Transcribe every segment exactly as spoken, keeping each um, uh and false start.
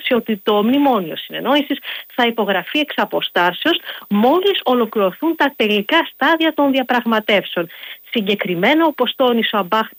δήλωσε ότι το μνημόνιο συνεννόησης θα υπογραφεί εξ αποστάσεως μόλις ολοκληρωθούν τα τελικά στάδια των διαπραγματεύσεων. Συγκεκριμένα, όπως τόνισε ο Αμπάχ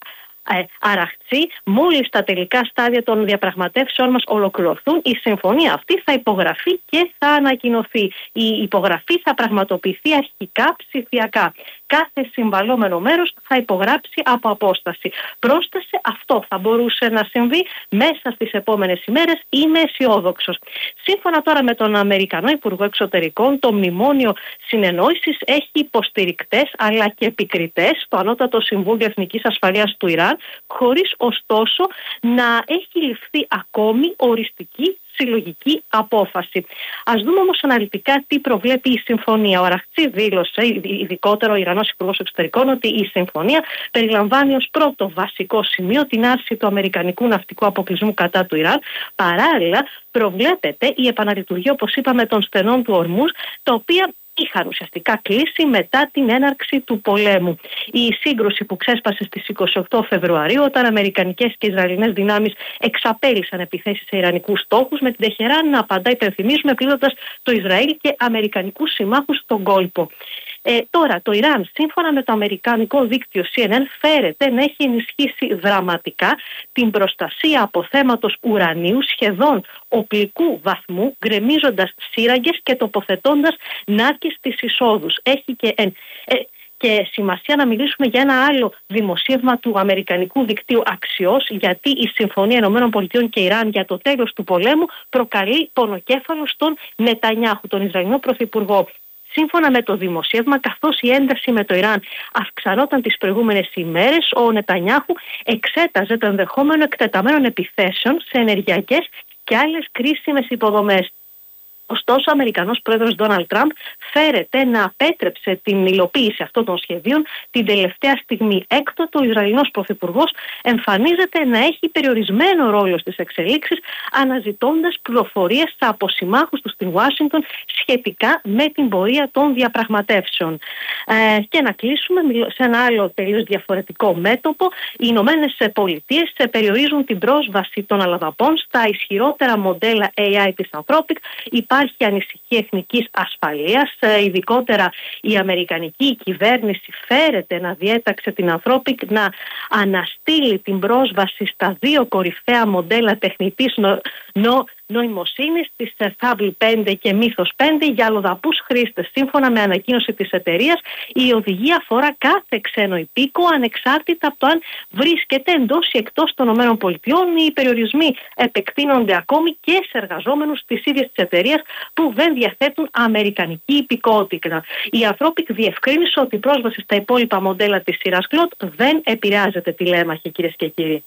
Αραχτσί, μόλις τα τελικά στάδια των διαπραγματεύσεων μας ολοκληρωθούν, η συμφωνία αυτή θα υπογραφεί και θα ανακοινωθεί. Η υπογραφή θα πραγματοποιηθεί αρχικά ψηφιακά. Κάθε συμβαλόμενο μέρος θα υπογράψει από απόσταση. Πρόσθεσε, αυτό θα μπορούσε να συμβεί μέσα στις επόμενες ημέρες. Είμαι αισιόδοξος. Σύμφωνα τώρα με τον Αμερικανό Υπουργό Εξωτερικών, το μνημόνιο συνεννόησης έχει υποστηρικτές αλλά και επικριτές στο Ανώτατο Συμβούλιο Εθνικής Ασφαλείας του Ιράν, χωρίς ωστόσο να έχει ληφθεί ακόμη οριστική συλλογική απόφαση. Ας δούμε όμως αναλυτικά τι προβλέπει η συμφωνία. Ο Αραχτσί δήλωσε, ειδικότερα ο Ιρανός Υπουργός Εξωτερικών, ότι η συμφωνία περιλαμβάνει ως πρώτο βασικό σημείο την άρση του αμερικανικού ναυτικού αποκλεισμού κατά του Ιράν. Παράλληλα, προβλέπεται η επαναλειτουργία, όπως είπαμε, των στενών του Ορμούζ, τα οποία είχαν ουσιαστικά κλείσει μετά την έναρξη του πολέμου. Η σύγκρουση που ξέσπασε στις είκοσι οκτώ Φεβρουαρίου, όταν αμερικανικές και ισραηλινές δυνάμεις εξαπέλυσαν επιθέσεις σε ιρανικούς στόχους, με την Τεχεράν να απαντά, υπενθυμίζουμε, πλήττοντας το Ισραήλ και αμερικανικούς συμμάχους στον κόλπο. Ε, τώρα, το Ιράν, σύμφωνα με το αμερικανικό δίκτυο σι εν εν, φέρεται να έχει ενισχύσει δραματικά την προστασία από θέματος ουρανίου σχεδόν οπλικού βαθμού, γκρεμίζοντας σύραγγες και τοποθετώντας νάρκες στις εισόδους. Έχει και, ε, ε, και σημασία να μιλήσουμε για ένα άλλο δημοσίευμα του αμερικανικού δικτύου Αξιός, γιατί η Συμφωνία Ηνωμένων Πολιτειών και Ιράν για το τέλος του πολέμου προκαλεί πονοκέφαλο στον Νετανιάχου, τον Ισραηλινό Πρωθυπουργό. Σύμφωνα με το δημοσίευμα, καθώς η ένταση με το Ιράν αυξανόταν τις προηγούμενες ημέρες, ο Νετανιάχου εξέταζε το ενδεχόμενο εκτεταμένων επιθέσεων σε ενεργειακές και άλλες κρίσιμες υποδομές. Ωστόσο, ο Αμερικανός πρόεδρος Ντόναλντ Τραμπ φέρεται να απέτρεψε την υλοποίηση αυτών των σχεδίων την τελευταία στιγμή. Έκτοτε, ο Ισραηλινός πρωθυπουργός εμφανίζεται να έχει περιορισμένο ρόλο στις εξελίξεις, αναζητώντας πληροφορίες από συμμάχους του στην Ουάσιγκτον σχετικά με την πορεία των διαπραγματεύσεων. Ε, και να κλείσουμε σε ένα άλλο τελείως διαφορετικό μέτωπο. Οι Ηνωμένες Πολιτείες περιορίζουν την πρόσβαση των αλλοδαπών στα ισχυρότερα μοντέλα έι άι της Anthropic. Υπάρχει ανησυχία εθνικής ασφαλείας, ειδικότερα η αμερικανική κυβέρνηση φέρεται να διέταξε την Anthropic να αναστείλει την πρόσβαση στα δύο κορυφαία μοντέλα τεχνητής νο, νο, νοημοσύνης, της Fable πέντε και Mythos πέντε, για αλλοδαπούς χρήστες. Σύμφωνα με ανακοίνωση της εταιρείας, η οδηγία αφορά κάθε ξένο υπήκο, ανεξάρτητα από το αν βρίσκεται εντός ή εκτός των ΗΠΑ. Οι περιορισμοί επεκτείνονται ακόμη και σε εργαζόμενους της ίδιας της εταιρείας που δεν διαθέτουν αμερικανική υπηκότητα. Η Anthropic διευκρίνησε ότι η πρόσβαση στα υπόλοιπα μοντέλα της σειράς Claude δεν επηρεάζεται, τηλέμαχοι, κυρίες και κύριοι.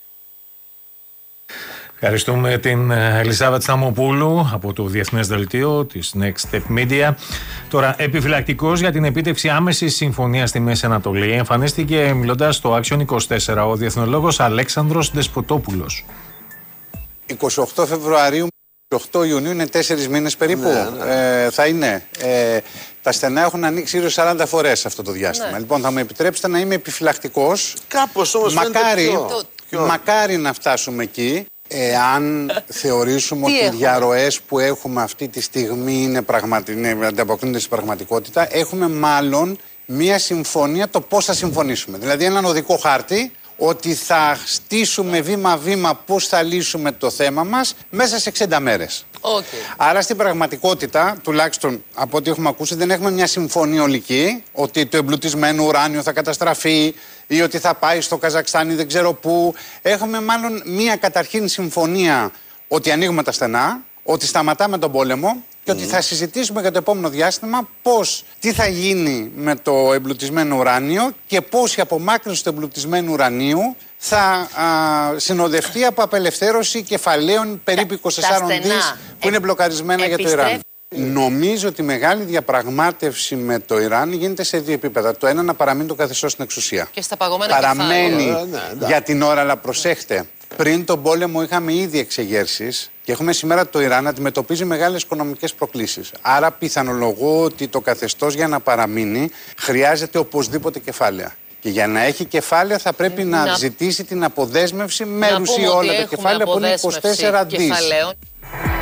Ευχαριστούμε την Ελισάβετ Σταμοπούλου από το Διεθνές Δελτίο της Next Step Media. Τώρα, επιφυλακτικός για την επίτευξη άμεσης συμφωνίας στη Μέση Ανατολή, εμφανίστηκε μιλώντας στο Action είκοσι τέσσερα ο διεθνολόγος Αλέξανδρος Δεσποτόπουλος. είκοσι οκτώ Φεβρουαρίου, είκοσι οκτώ Ιουνίου είναι τέσσερις μήνες περίπου. Ναι, ναι. Ε, θα είναι. Ε, τα στενά έχουν ανοίξει γύρω σαράντα φορές αυτό το διάστημα. Ναι. Λοιπόν, θα μου επιτρέψετε να είμαι επιφυλακτικός. Κάπως όμως μακάρι, πιο... Πιο... μακάρι να φτάσουμε εκεί. Εάν θεωρήσουμε ότι οι διαρροές που έχουμε αυτή τη στιγμή είναι πραγματι... ναι, ανταποκρίνονται στην πραγματικότητα, έχουμε μάλλον μία συμφωνία το πώς θα συμφωνήσουμε. Δηλαδή έναν οδικό χάρτη ότι θα στήσουμε βήμα-βήμα πώς θα λύσουμε το θέμα μας μέσα σε εξήντα μέρες. Okay. Άρα στην πραγματικότητα, τουλάχιστον από ό,τι έχουμε ακούσει, δεν έχουμε μια συμφωνία ολική ότι το εμπλουτισμένο ουράνιο θα καταστραφεί ή ότι θα πάει στο Καζακστάν ή δεν ξέρω πού. Έχουμε μάλλον μια καταρχήν συμφωνία ότι ανοίγουμε τα στενά, ότι σταματάμε τον πόλεμο και mm. ότι θα συζητήσουμε για το επόμενο διάστημα πώς, τι θα γίνει με το εμπλουτισμένο ουράνιο και πώς η απομάκρυνση του εμπλουτισμένου ουρανίου θα α, συνοδευτεί από απελευθέρωση κεφαλαίων περίπου είκοσι τέσσερα δις που είναι μπλοκαρισμένα για το Ιράν. Νομίζω ότι η μεγάλη διαπραγμάτευση με το Ιράν γίνεται σε δύο επίπεδα. Το ένα, να παραμείνει το καθεστώς στην εξουσία. Και στα παγωμένα παραμένει κεφάλαια. Ναι, ναι, για την ώρα, αλλά προσέχτε. Πριν τον πόλεμο είχαμε ήδη εξεγέρσεις και έχουμε σήμερα το Ιράν να αντιμετωπίζει μεγάλες οικονομικές προκλήσεις. Άρα πιθανολογώ ότι το καθεστώς για να παραμείνει χρειάζεται οπωσδήποτε κεφάλαια. Και για να έχει κεφάλαια θα πρέπει να, να ζητήσει την αποδέσμευση μέρους ή όλα τα κεφάλαια που είναι είκοσι τέσσερα δις.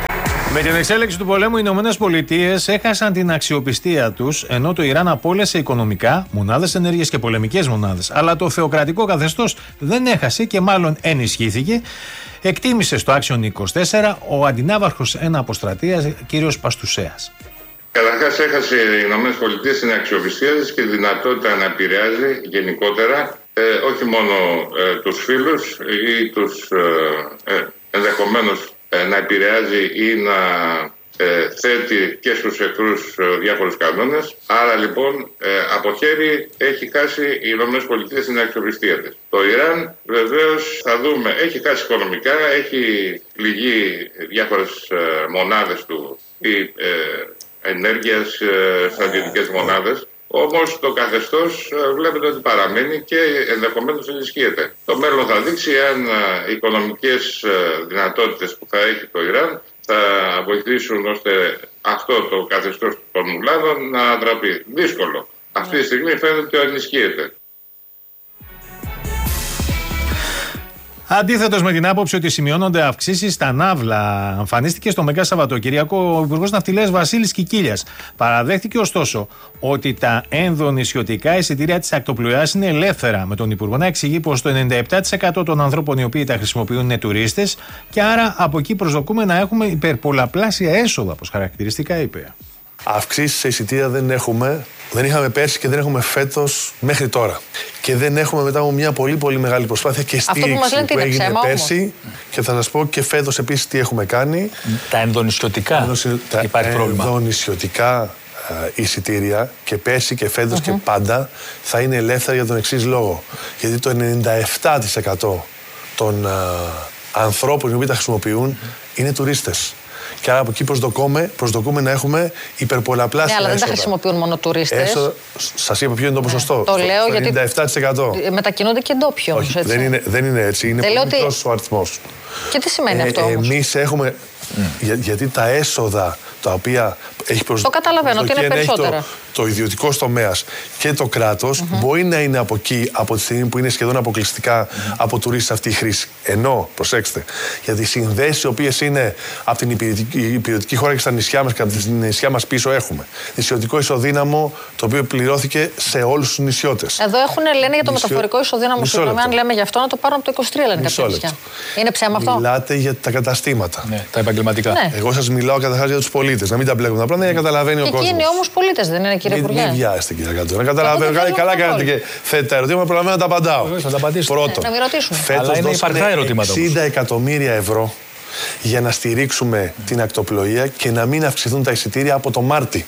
Με την εξέλιξη του πολέμου, οι Ηνωμένες Πολιτείες έχασαν την αξιοπιστία τους, ενώ το Ιράν απόλυσε οικονομικά, μονάδες ενέργειας και πολεμικές μονάδες. Αλλά το θεοκρατικό καθεστώς δεν έχασε και μάλλον ενισχύθηκε. Εκτίμησε στο Action είκοσι τέσσερα ο αντινάβαρχος ένα αποστρατείας κ. Παστουσέας. Καταρχάς, έχασε οι Ηνωμένες Πολιτείες την αξιοπιστία της και τη δυνατότητα να επηρεάζει γενικότερα ε, όχι μόνο ε, τους φίλους ή τους ε, ε, ενδεχομένως ε, να επηρεάζει ή να ε, θέτει και στους εχθρούς ε, διάφορους κανόνες. Άρα λοιπόν ε, από χέρι έχει χάσει οι Ηνωμένες Πολιτείες την αξιοπιστία της. Το Ιράν βεβαίως θα δούμε, έχει χάσει οικονομικά, έχει πληγεί διάφορες ε, μονάδες του ή ε, ενέργειας, ε, στρατιωτικές μονάδες. Όμως το καθεστώς ε, βλέπετε ότι παραμένει και ενδεχομένως ενισχύεται. Το μέλλον θα δείξει αν ε, οι οικονομικές ε, δυνατότητες που θα έχει το Ιράν θα βοηθήσουν ώστε αυτό το καθεστώς των μουλάδων να ανατραπεί. Δύσκολο. Αυτή τη στιγμή φαίνεται ότι ενισχύεται. Αντίθετος με την άποψη ότι σημειώνονται αυξήσεις στα ναύλα, εμφανίστηκε στο Μεγάλο Σαββατοκύριακο ο Υπουργός Ναυτιλίας Βασίλης Κικίλιας. Παραδέχτηκε ωστόσο ότι τα ενδονησιωτικά εισιτήρια της ακτοπλοείας είναι ελεύθερα, με τον Υπουργό να εξηγεί πως το ενενήντα επτά τοις εκατό των ανθρώπων οι οποίοι τα χρησιμοποιούν είναι τουρίστες και άρα από εκεί προσδοκούμε να έχουμε υπερπολαπλάσια έσοδα, όπως χαρακτηριστικά είπε. Αυξήσεις σε εισιτήρια δεν έχουμε. Δεν είχαμε πέρσι και δεν έχουμε φέτος μέχρι τώρα. Και δεν έχουμε μετά από μια πολύ πολύ μεγάλη προσπάθεια και στήριξη που, που έγινε ψέμα, πέρσι. Όμως. Και θα σας πω και φέτος επίσης τι έχουμε κάνει. Τα ενδονησιωτικά τα υπάρχει πρόβλημα. Τα ενδονησιωτικά εισιτήρια και πέρσι και φέτος uh-huh. και πάντα θα είναι ελεύθερα για τον εξής λόγο. Γιατί το ενενήντα επτά τοις εκατό των α, ανθρώπων οι οποίοι τα χρησιμοποιούν mm-hmm. είναι τουρίστες. Και άρα από εκεί προσδοκούμε, προσδοκούμε να έχουμε υπερπολαπλάσια έσοδα. Ναι, αλλά δεν τα χρησιμοποιούν μόνο τουρίστες. Σας είπα ποιο είναι το ποσοστό. Ναι, το λέω γιατί ενενήντα επτά τοις εκατό. Μετακινούνται και ντόπιοι όμως, έτσι. Δεν είναι, δεν είναι έτσι. Είναι δεν πολύ μικρός ότι... ο αριθμός. Και τι σημαίνει ε, αυτό όμως? Εμείς έχουμε... Mm. Για, γιατί τα έσοδα τα οποία έχει προσδοκία. Το καταλαβαίνω ότι είναι περισσότερα. Το, το ιδιωτικό τομέα και το κράτος mm-hmm. μπορεί να είναι από εκεί από τη στιγμή που είναι σχεδόν αποκλειστικά mm-hmm. από τουρίστες αυτή η χρήση. Ενώ, προσέξτε, για τις συνδέσεις οι οποίες είναι από την υπηρετική χώρα και στα νησιά μας και από την νησιά μας πίσω έχουμε νησιωτικό ισοδύναμο το οποίο πληρώθηκε σε όλους τους νησιώτες. Εδώ έχουν λένε για το Νησιο... μεταφορικό ισοδύναμο. Συγγνώμη, αν λέμε γι' αυτό, να το πάρουν από το είκοσι τρία λένε κάποια νησιά. Είναι ψέμα αυτό? Μιλάτε για τα καταστήματα. Ναι, τα επαγγελματικά. Ναι. Εγώ σας μιλάω καταρχάς για τους πολίτες. Να μην τα μπλέκουμε τα πράγματα για να καταλαβαίνει και ο κόσμος. Και εκείνοι όμως πολίτες δεν είναι, κύριε Υπουργέ? Μην βιάζεστε, κύριε Κατώ. Να καταλαβαίνω. Καλά, καλά κάνετε και θέτε τα ερωτήματα. Προλαβαίνω να τα απαντάω. Θα τα απαντήσω. Πρώτον, ναι, να μην ρωτήσουμε. Φέτος δώσαμε εξήντα εκατομμύρια ευρώ για να στηρίξουμε mm. την ακτοπλοεία και να μην αυξηθούν τα εισιτήρια από το Μάρτι.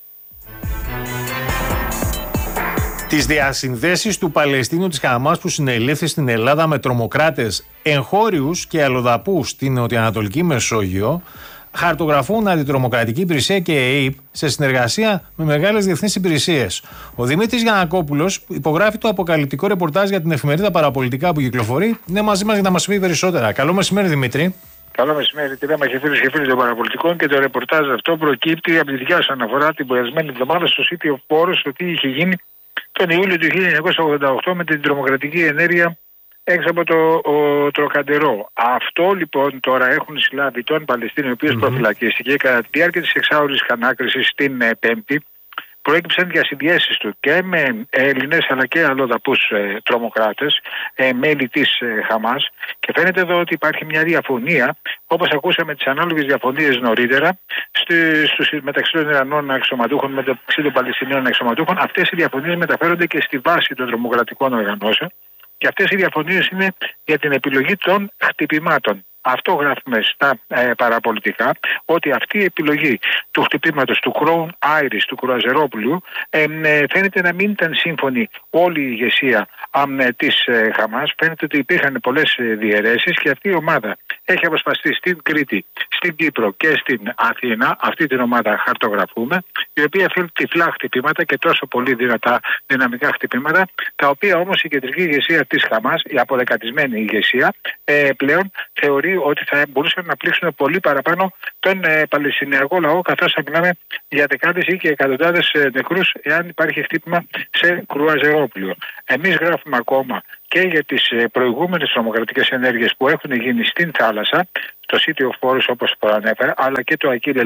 Τις διασυνδέσεις του Παλαιστίνου της Χαμάς που συνελήφθη στην Ελλάδα με τρομοκράτες εγχώριους και αλλοδαπούς στην νοτιοανατολική Μεσόγειο χαρτογραφούν Αντιτρομοκρατική Υπηρεσία και ΕΕΠ σε συνεργασία με μεγάλες διεθνείς υπηρεσίες. Ο Δημήτρης Γιαννακόπουλος υπογράφει το αποκαλυπτικό ρεπορτάζ για την εφημερίδα Παραπολιτικά που κυκλοφορεί. Είναι μαζί μας για να μας πει περισσότερα. Καλό μεσημέρι, Δημήτρη. Καλό μεσημέρι, κυρία μα και φίλους και φίλοι των Παραπολιτικών. Και το ρεπορτάζ αυτό προκύπτει από τη δικιά σας αναφορά την περασμένη εβδομάδα στο City of Poros, το τι είχε γίνει τον Ιούλιο του χίλια εννιακόσια ογδόντα οκτώ με την τρομοκρατική ενέργεια έξω από το ο, Τροκαντερό. Αυτό λοιπόν τώρα έχουν συλλάβει τον Παλαιστίνιο, ο οποίος mm-hmm. προφυλακίστηκε κατά τη διάρκεια της εξάωρης ανάκρισης την ε, Πέμπτη. Προέκυψαν διασυνδέσεις του και με Έλληνες αλλά και αλλοδαπούς ε, τρομοκράτες, ε, μέλη της ε, Χαμάς, και φαίνεται εδώ ότι υπάρχει μια διαφωνία, όπως ακούσαμε τις ανάλογες διαφωνίες νωρίτερα στη, στους, μεταξύ των Ιρανών αξιωματούχων, μεταξύ των Παλαιστινίων αξιωματούχων. Αυτές οι διαφωνίες μεταφέρονται και στη βάση των τρομοκρατικών οργανώσεων και αυτές οι διαφωνίες είναι για την επιλογή των χτυπημάτων. Αυτό γράφουμε στα ε, παραπολιτικά, ότι αυτή η επιλογή του χτυπήματος του Crown Iris, του Κρουαζερόπουλου, ε, ε, φαίνεται να μην ήταν σύμφωνη όλη η ηγεσία ε, της ε, Χαμάς. Φαίνεται ότι υπήρχαν πολλές ε, διαιρέσεις και αυτή η ομάδα έχει αποσπαστεί στην Κρήτη, στην Κύπρο και στην Αθήνα. Αυτή την ομάδα χαρτογραφούμε, η οποία θέλει τυφλά χτυπήματα και τόσο πολύ δυνατά δυναμικά χτυπήματα, τα οποία όμως η κεντρική ηγεσία της Χαμάς, η αποδεκατισμένη ηγεσία, ε, πλέον θεωρεί ότι θα μπορούσαν να πλήξουν πολύ παραπάνω τον ε, Παλαιστινιακό λαό, καθώς θα μιλάμε για δεκάδες ή και εκατοντάδες ε, νεκρούς εάν υπάρχει χτύπημα σε Κρουαζερόπουλο. Εμείς γράφουμε ακόμα και για τις ε, προηγούμενες τρομοκρατικές ενέργειες που έχουν γίνει στην θάλασσα, το City of Forest όπως προανέφερα, αλλά και το Ακίλε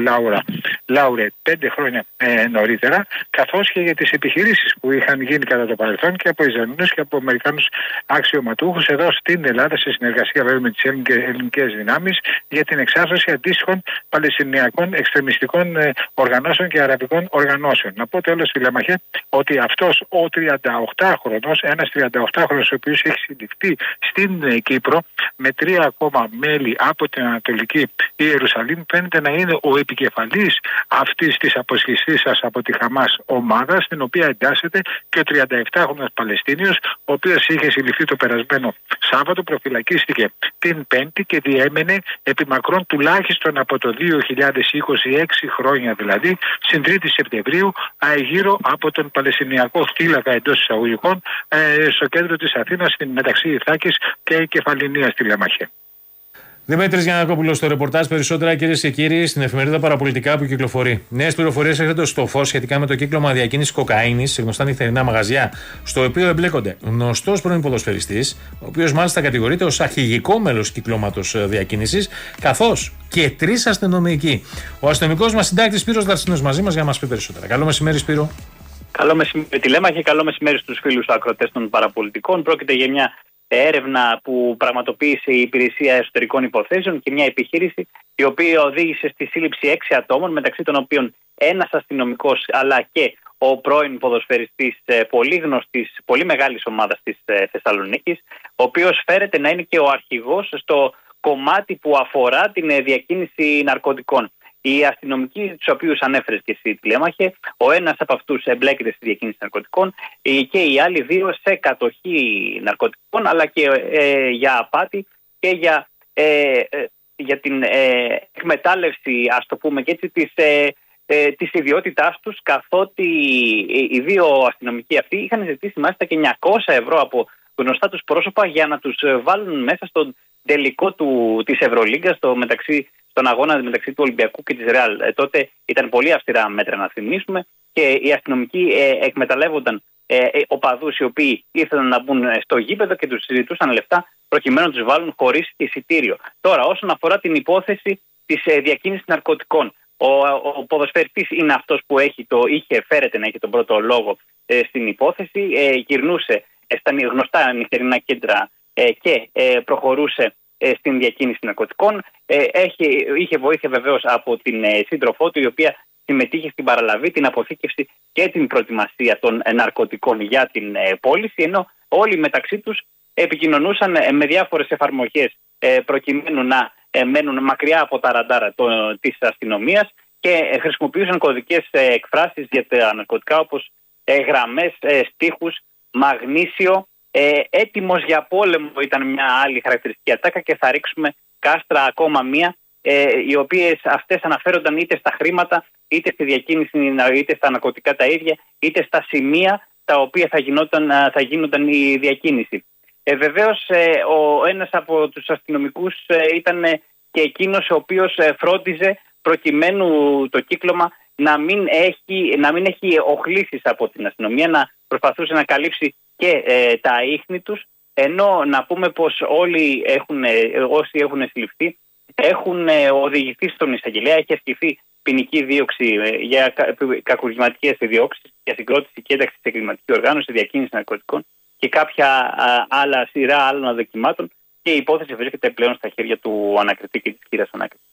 Λάουρε πέντε χρόνια ε, νωρίτερα, καθώς και για τις επιχειρήσεις που είχαν γίνει κατά το παρελθόν και από Ισραηλινούς και από Αμερικάνους αξιωματούχους εδώ στην Ελλάδα, σε συνεργασία βέβαια με τις ελληνικές δυνάμεις, για την εξάρτηση αντίστοιχων παλαιστινιακών εξτρεμιστικών ε, οργανώσεων και αραβικών οργανώσεων. Να πω τέλος, φίλε Μαχέ, ότι αυτός ο τριανταοκτάχρονος, ένας τριανταοκτάχρονος ο οποίος έχει συλληφθεί στην ε, Κύπρο με τρία ακόμα μέλη από την Ανατολική Ιερουσαλήμ, φαίνεται να είναι ο επικεφαλής αυτής της αποσχιστήσας από τη Χαμάς ομάδα, στην οποία εντάσσεται και ο τριανταεπτάχρονος Παλαιστίνιος, ο οποίος είχε συλληφθεί το περασμένο Σάββατο, προφυλακίστηκε την Πέμπτη και διέμενε επί μακρόν τουλάχιστον από το δύο χιλιάδες είκοσι, έξι χρόνια δηλαδή, στην τρίτη Σεπτεμβρίου, γύρω από τον Παλαιστινιακό φύλακα εντός εισαγωγικών στο κέντρο της Αθήνας, μεταξύ Ιθάκης και Κεφαληνίας, στη Λεμαχέ. Δημήτρης Γιαννακόπουλος, στο ρεπορτάζ. Περισσότερα, κυρίες και κύριοι, στην εφημερίδα Παραπολιτικά που κυκλοφορεί. Νέες πληροφορίες έρχονται στο φως σχετικά με το κύκλωμα διακίνησης κοκαίνης σε γνωστά νυχτερινά μαγαζιά, στο οποίο εμπλέκονται γνωστός πρώην ποδοσφαιριστής, ο οποίος μάλιστα κατηγορείται ως αρχηγικό μέλος κυκλώματος διακίνησης, καθώς και τρεις αστυνομικοί. Ο αστυνομικός μας συντάκτης Σπύρος Δαρσινός μαζί μας για να μας πει περισσότερα. Καλό μεσημέρι, Σπύρο. Καλό μεσημέρι, Τηλέμαχε. Καλό μεσημέρι στους φίλους ακροατές των Παραπολιτικών. Πρόκειται για μια έρευνα που πραγματοποίησε η Υπηρεσία Εσωτερικών Υποθέσεων και μια επιχείρηση η οποία οδήγησε στη σύλληψη έξι ατόμων, μεταξύ των οποίων ένας αστυνομικός αλλά και ο πρώην ποδοσφαιριστής πολύ γνωστής, πολύ μεγάλης ομάδας της Θεσσαλονίκης, ο οποίος φέρεται να είναι και ο αρχηγός στο κομμάτι που αφορά την διακίνηση ναρκωτικών. Οι αστυνομικοί, τους οποίους ανέφερες και εσύ, Τηλέμαχε, ο ένας από αυτούς εμπλέκεται στη διακίνηση ναρκωτικών και οι άλλοι δύο σε κατοχή ναρκωτικών, αλλά και ε, για απάτη και για, ε, για την ε, εκμετάλλευση, ας το πούμε και έτσι, της, ε, ε, της ιδιότητάς τους, καθότι οι δύο αστυνομικοί αυτοί είχαν ζητήσει μάλιστα και εννιακόσια ευρώ από γνωστά τους πρόσωπα για να τους βάλουν μέσα στον τελικό του, της Ευρωλίγκας, στο μεταξύ στον αγώνα μεταξύ του Ολυμπιακού και της Ρεάλ. Ε, τότε ήταν πολύ αυστηρά μέτρα, να θυμίσουμε, και οι αστυνομικοί ε, εκμεταλλεύονταν ε, ε, οπαδούς οι οποίοι ήθελαν να μπουν στο γήπεδο και τους συζητούσαν λεφτά προκειμένου να τους βάλουν χωρίς εισιτήριο. Τώρα, όσον αφορά την υπόθεση της ε, διακίνησης ναρκωτικών, ο, ο, ο ποδοσφαιριστής είναι αυτός που έχει το, είχε, φέρεται να έχει τον πρώτο λόγο ε, στην υπόθεση, ε, γυρνούσε ε, στα γνωστά νυχτερινά κέντρα ε, και ε, προχωρούσε στην διακίνηση ναρκωτικών. Έχει, είχε βοήθεια βεβαίως από την σύντροφό του, η οποία συμμετείχε στην παραλαβή, την αποθήκευση και την προετοιμασία των ναρκωτικών για την πώληση, ενώ όλοι μεταξύ τους επικοινωνούσαν με διάφορες εφαρμογές προκειμένου να μένουν μακριά από τα ραντάρα της αστυνομίας και χρησιμοποιούσαν κωδικές εκφράσεις για τα ναρκωτικά, όπως γραμμές, στίχους, μαγνήσιο. Ε, έτοιμος για πόλεμο ήταν μια άλλη χαρακτηριστική ατάκα, και θα ρίξουμε κάστρα ακόμα μία, ε, οι οποίες αυτές αναφέρονταν είτε στα χρήματα, είτε στη διακίνηση, είτε στα ναρκωτικά τα ίδια, είτε στα σημεία τα οποία θα, γινόταν, θα γίνονταν η διακίνηση. Ε, βεβαίως ε, ο ένας από τους αστυνομικούς ε, ήταν και εκείνος ο οποίος ε, φρόντιζε προκειμένου το κύκλωμα να μην έχει, να μην έχει οχλήσεις από την αστυνομία, να προσπαθούσε να καλύψει και ε, τα ίχνη τους, ενώ να πούμε πως όλοι έχουν, ε, όσοι έχουν συλληφθεί έχουν ε, οδηγηθεί στον εισαγγελέα, έχει ασκηθεί ποινική δίωξη ε, για κα, κακουργηματικές διώξεις, για συγκρότηση και ένταξη σε εγκληματική οργάνωση, διακίνηση ναρκωτικών και κάποια α, άλλα σειρά άλλων αδικημάτων, και η υπόθεση βρίσκεται πλέον στα χέρια του ανακριτή και της κύριας ανάκριτης.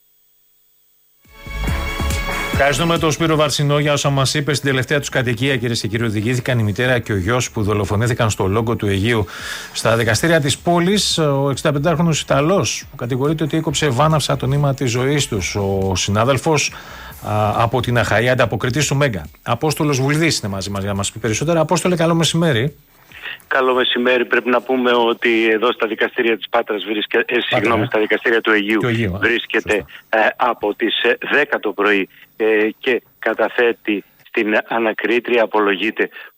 Ευχαριστούμε τον Σπύρο Βαρσινό για όσα μας είπε. Στην τελευταία τους κατοικία, κυρίες και κύριοι, οδηγήθηκαν η μητέρα και ο γιος που δολοφονήθηκαν στο Λόγκο του Αιγείου στα δικαστήρια της πόλης. Ο εξηνταπεντάχρονος Ιταλός, που κατηγορείται ότι έκοψε βάναυσα το νήμα της ζωής τους. Ο συνάδελφος α, από την Αχαΐα, ανταποκριτής του Μέγκα, Απόστολος Βουλδής, είναι μαζί μας για να μας πει περισσότερα. Απόστολε, καλό μεσημέρι. Καλό μεσημέρι. Πρέπει να πούμε ότι εδώ στα δικαστήρια της Πάτρας βρίσκεται, ε, συγγνώμη, στα δικαστήρια του Αιγείου, του Αιγείου βρίσκεται ε, από τις δέκα το πρωί ε, και καταθέτει στην ανακρίτρια, απολογείται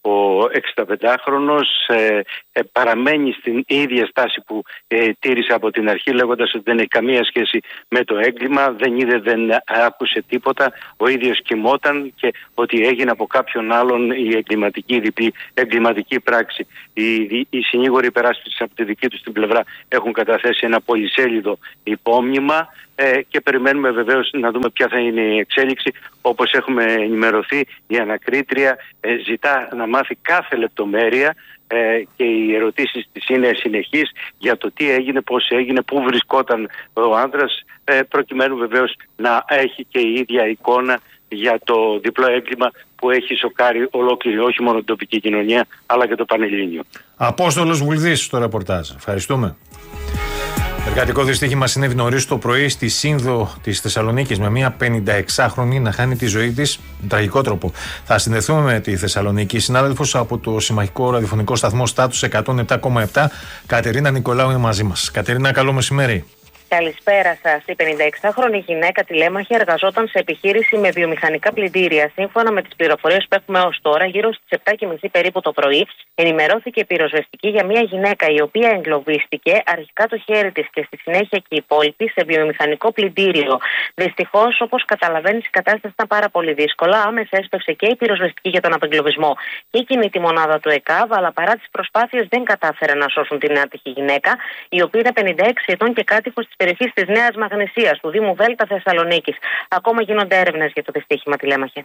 Ο εξηνταπεντάχρονος ε, ε, παραμένει στην ίδια στάση που ε, τήρησε από την αρχή, λέγοντας ότι δεν έχει καμία σχέση με το έγκλημα, δεν είδε, δεν άκουσε τίποτα, ο ίδιος κοιμόταν και ότι έγινε από κάποιον άλλον η εγκληματική, η διπλή εγκληματική πράξη. Οι, οι συνήγοροι υπεράσπισης από τη δική τους την πλευρά έχουν καταθέσει ένα πολυσέλιδο υπόμνημα ε, και περιμένουμε βεβαίως να δούμε ποια θα είναι η εξέλιξη. Όπως έχουμε ενημερωθεί, η ανακρίτρια ε, ζητά να μάθει κάθε λεπτομέρεια ε, και οι ερωτήσεις της είναι συνεχείς για το τι έγινε, πώς έγινε, πού βρισκόταν ο άνδρας, ε, προκειμένου βεβαίως να έχει και η ίδια εικόνα για το διπλό έγκλημα που έχει σοκάρει ολόκληρη όχι μόνο την τοπική κοινωνία αλλά και το Πανελλήνιο. Απόστολος Βουλδής στο ρεπορτάζ. Ευχαριστούμε. Εργατικό δυστύχημα συνέβη νωρίς το πρωί στη Σύνδο της Θεσσαλονίκης με μια πενηνταεξάχρονη να χάνει τη ζωή της με τραγικό τρόπο. Θα συνδεθούμε με τη Θεσσαλονίκη. Συνάδελφος από το συμμαχικό ραδιοφωνικό σταθμό Στάτους εκατόν επτά κόμμα επτά, Κατερίνα Νικολάου, είναι μαζί μας. Κατερίνα, καλό μεσημέρι. Καλησπέρα σας. Η πενηνταεξάχρονη γυναίκα τηλέμαχη εργαζόταν σε επιχείρηση με βιομηχανικά πλυντήρια. Σύμφωνα με τις πληροφορίες που έχουμε ως τώρα, γύρω στις επτά και μισή περίπου το πρωί, ενημερώθηκε η πυροσβεστική για μια γυναίκα η οποία εγκλωβίστηκε, αρχικά το χέρι της και στη συνέχεια και η υπόλοιπη, σε βιομηχανικό πλυντήριο. Δυστυχώς, όπως καταλαβαίνεις, η κατάσταση ήταν πάρα πολύ δύσκολα. Άμεσα έσπευσε και η πυροσβεστική για τον απεγκλωβισμό και η κινητή μονάδα του ΕΚΑΒ, αλλά παρά τις προσπάθειες δεν κατάφεραν να σώσουν την άτυχη γυναίκα, η οποία είναι πενήντα έξι ετών και κάτοικος της περιοχής της Νέας Μαγνησίας, του Δήμου Βέλτα Θεσσαλονίκης. Ακόμα γίνονται έρευνες για το δυστύχημα, τηλέμαχε.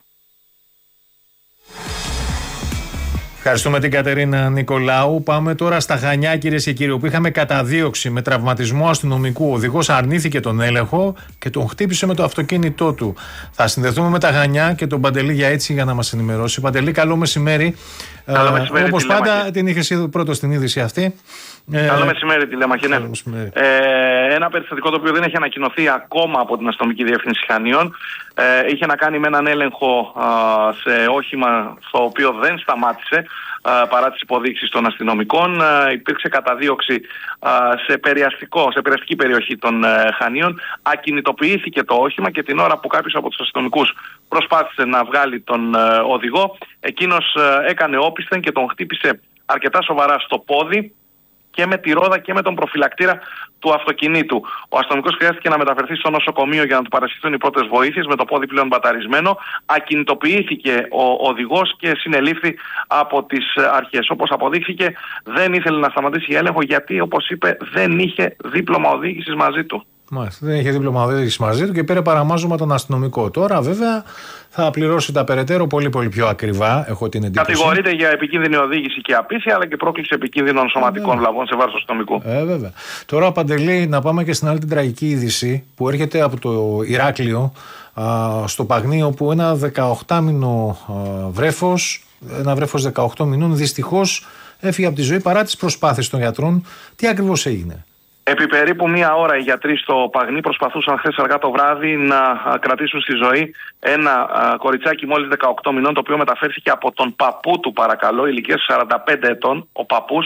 Ευχαριστούμε την Κατερίνα Νικολάου. Πάμε τώρα στα Χανιά, κυρίες και κύριοι, όπου είχαμε καταδίωξη με τραυματισμό αστυνομικού. Ο οδηγός αρνήθηκε τον έλεγχο και τον χτύπησε με το αυτοκίνητό του. Θα συνδεθούμε με τα Χανιά και τον Παντελή για έτσι για να μας ενημερώσει. Παντελή, καλό μεσημέρι. Καλό μεσημέρι. Όπως πάντα, την είχες είδη πρώτο στην είδηση αυτή. Καλό μεσημέρι, τηλέμαχε. Ναι. Ε, ένα περιστατικό το οποίο δεν έχει ανακοινωθεί ακόμα από την Αστυνομική Διεύθυνση Χανίων. Ε, είχε να κάνει με έναν έλεγχο α, σε όχημα στο οποίο δεν σταμάτησε α, παρά τις υποδείξεις των αστυνομικών. Α, υπήρξε καταδίωξη α, σε, περιαστικό, σε περιαστική περιοχή των ε, Χανίων. Ακινητοποιήθηκε το όχημα και την ώρα που κάποιος από τους αστυνομικούς προσπάθησε να βγάλει τον ε, οδηγό, εκείνος ε, έκανε όπισθεν και τον χτύπησε αρκετά σοβαρά στο πόδι και με τη ρόδα και με τον προφυλακτήρα του αυτοκινήτου. Ο αστυνομικός χρειάστηκε να μεταφερθεί στο νοσοκομείο για να του παρασχεθούν οι πρώτες βοήθειες, με το πόδι πλέον μπαταρισμένο. Ακινητοποιήθηκε ο οδηγός και συνελήφθη από τις αρχές. Όπως αποδείχθηκε, δεν ήθελε να σταματήσει έλεγχο γιατί, όπως είπε, δεν είχε δίπλωμα οδήγησης μαζί του. Μάλιστα, δεν είχε δίπλωμα οδήγησης μαζί του και πήρε παραμάζωμα τον αστυνομικό. Τώρα, βέβαια, θα πληρώσει τα περαιτέρω πολύ πολύ πιο ακριβά, έχω την εντύπωση. Κατηγορείται για επικίνδυνη οδήγηση και απίθεια, αλλά και πρόκληση επικίνδυνων σωματικών ε, βλαβών σε βάρος αστυνομικού. Ε, βέβαια. Τώρα, Παντελή, να πάμε και στην άλλη την τραγική είδηση που έρχεται από το Ηράκλειο, α, στο Παγνί, όπου ένα δεκαοκτάμινο βρέφος, ένα βρέφος δεκαοκτώ μηνών, δυστυχώς έφυγε από τη ζωή παρά τις προσπάθειες των γιατρών. Τι ακριβώς έγινε? Επί περίπου μία ώρα οι γιατροί στο Παγνί προσπαθούσαν χθες αργά το βράδυ να κρατήσουν στη ζωή ένα κοριτσάκι μόλις δεκαοκτώ μηνών, το οποίο μεταφέρθηκε από τον παππού του, παρακαλώ, ηλικίας σαράντα πέντε ετών, ο παππούς,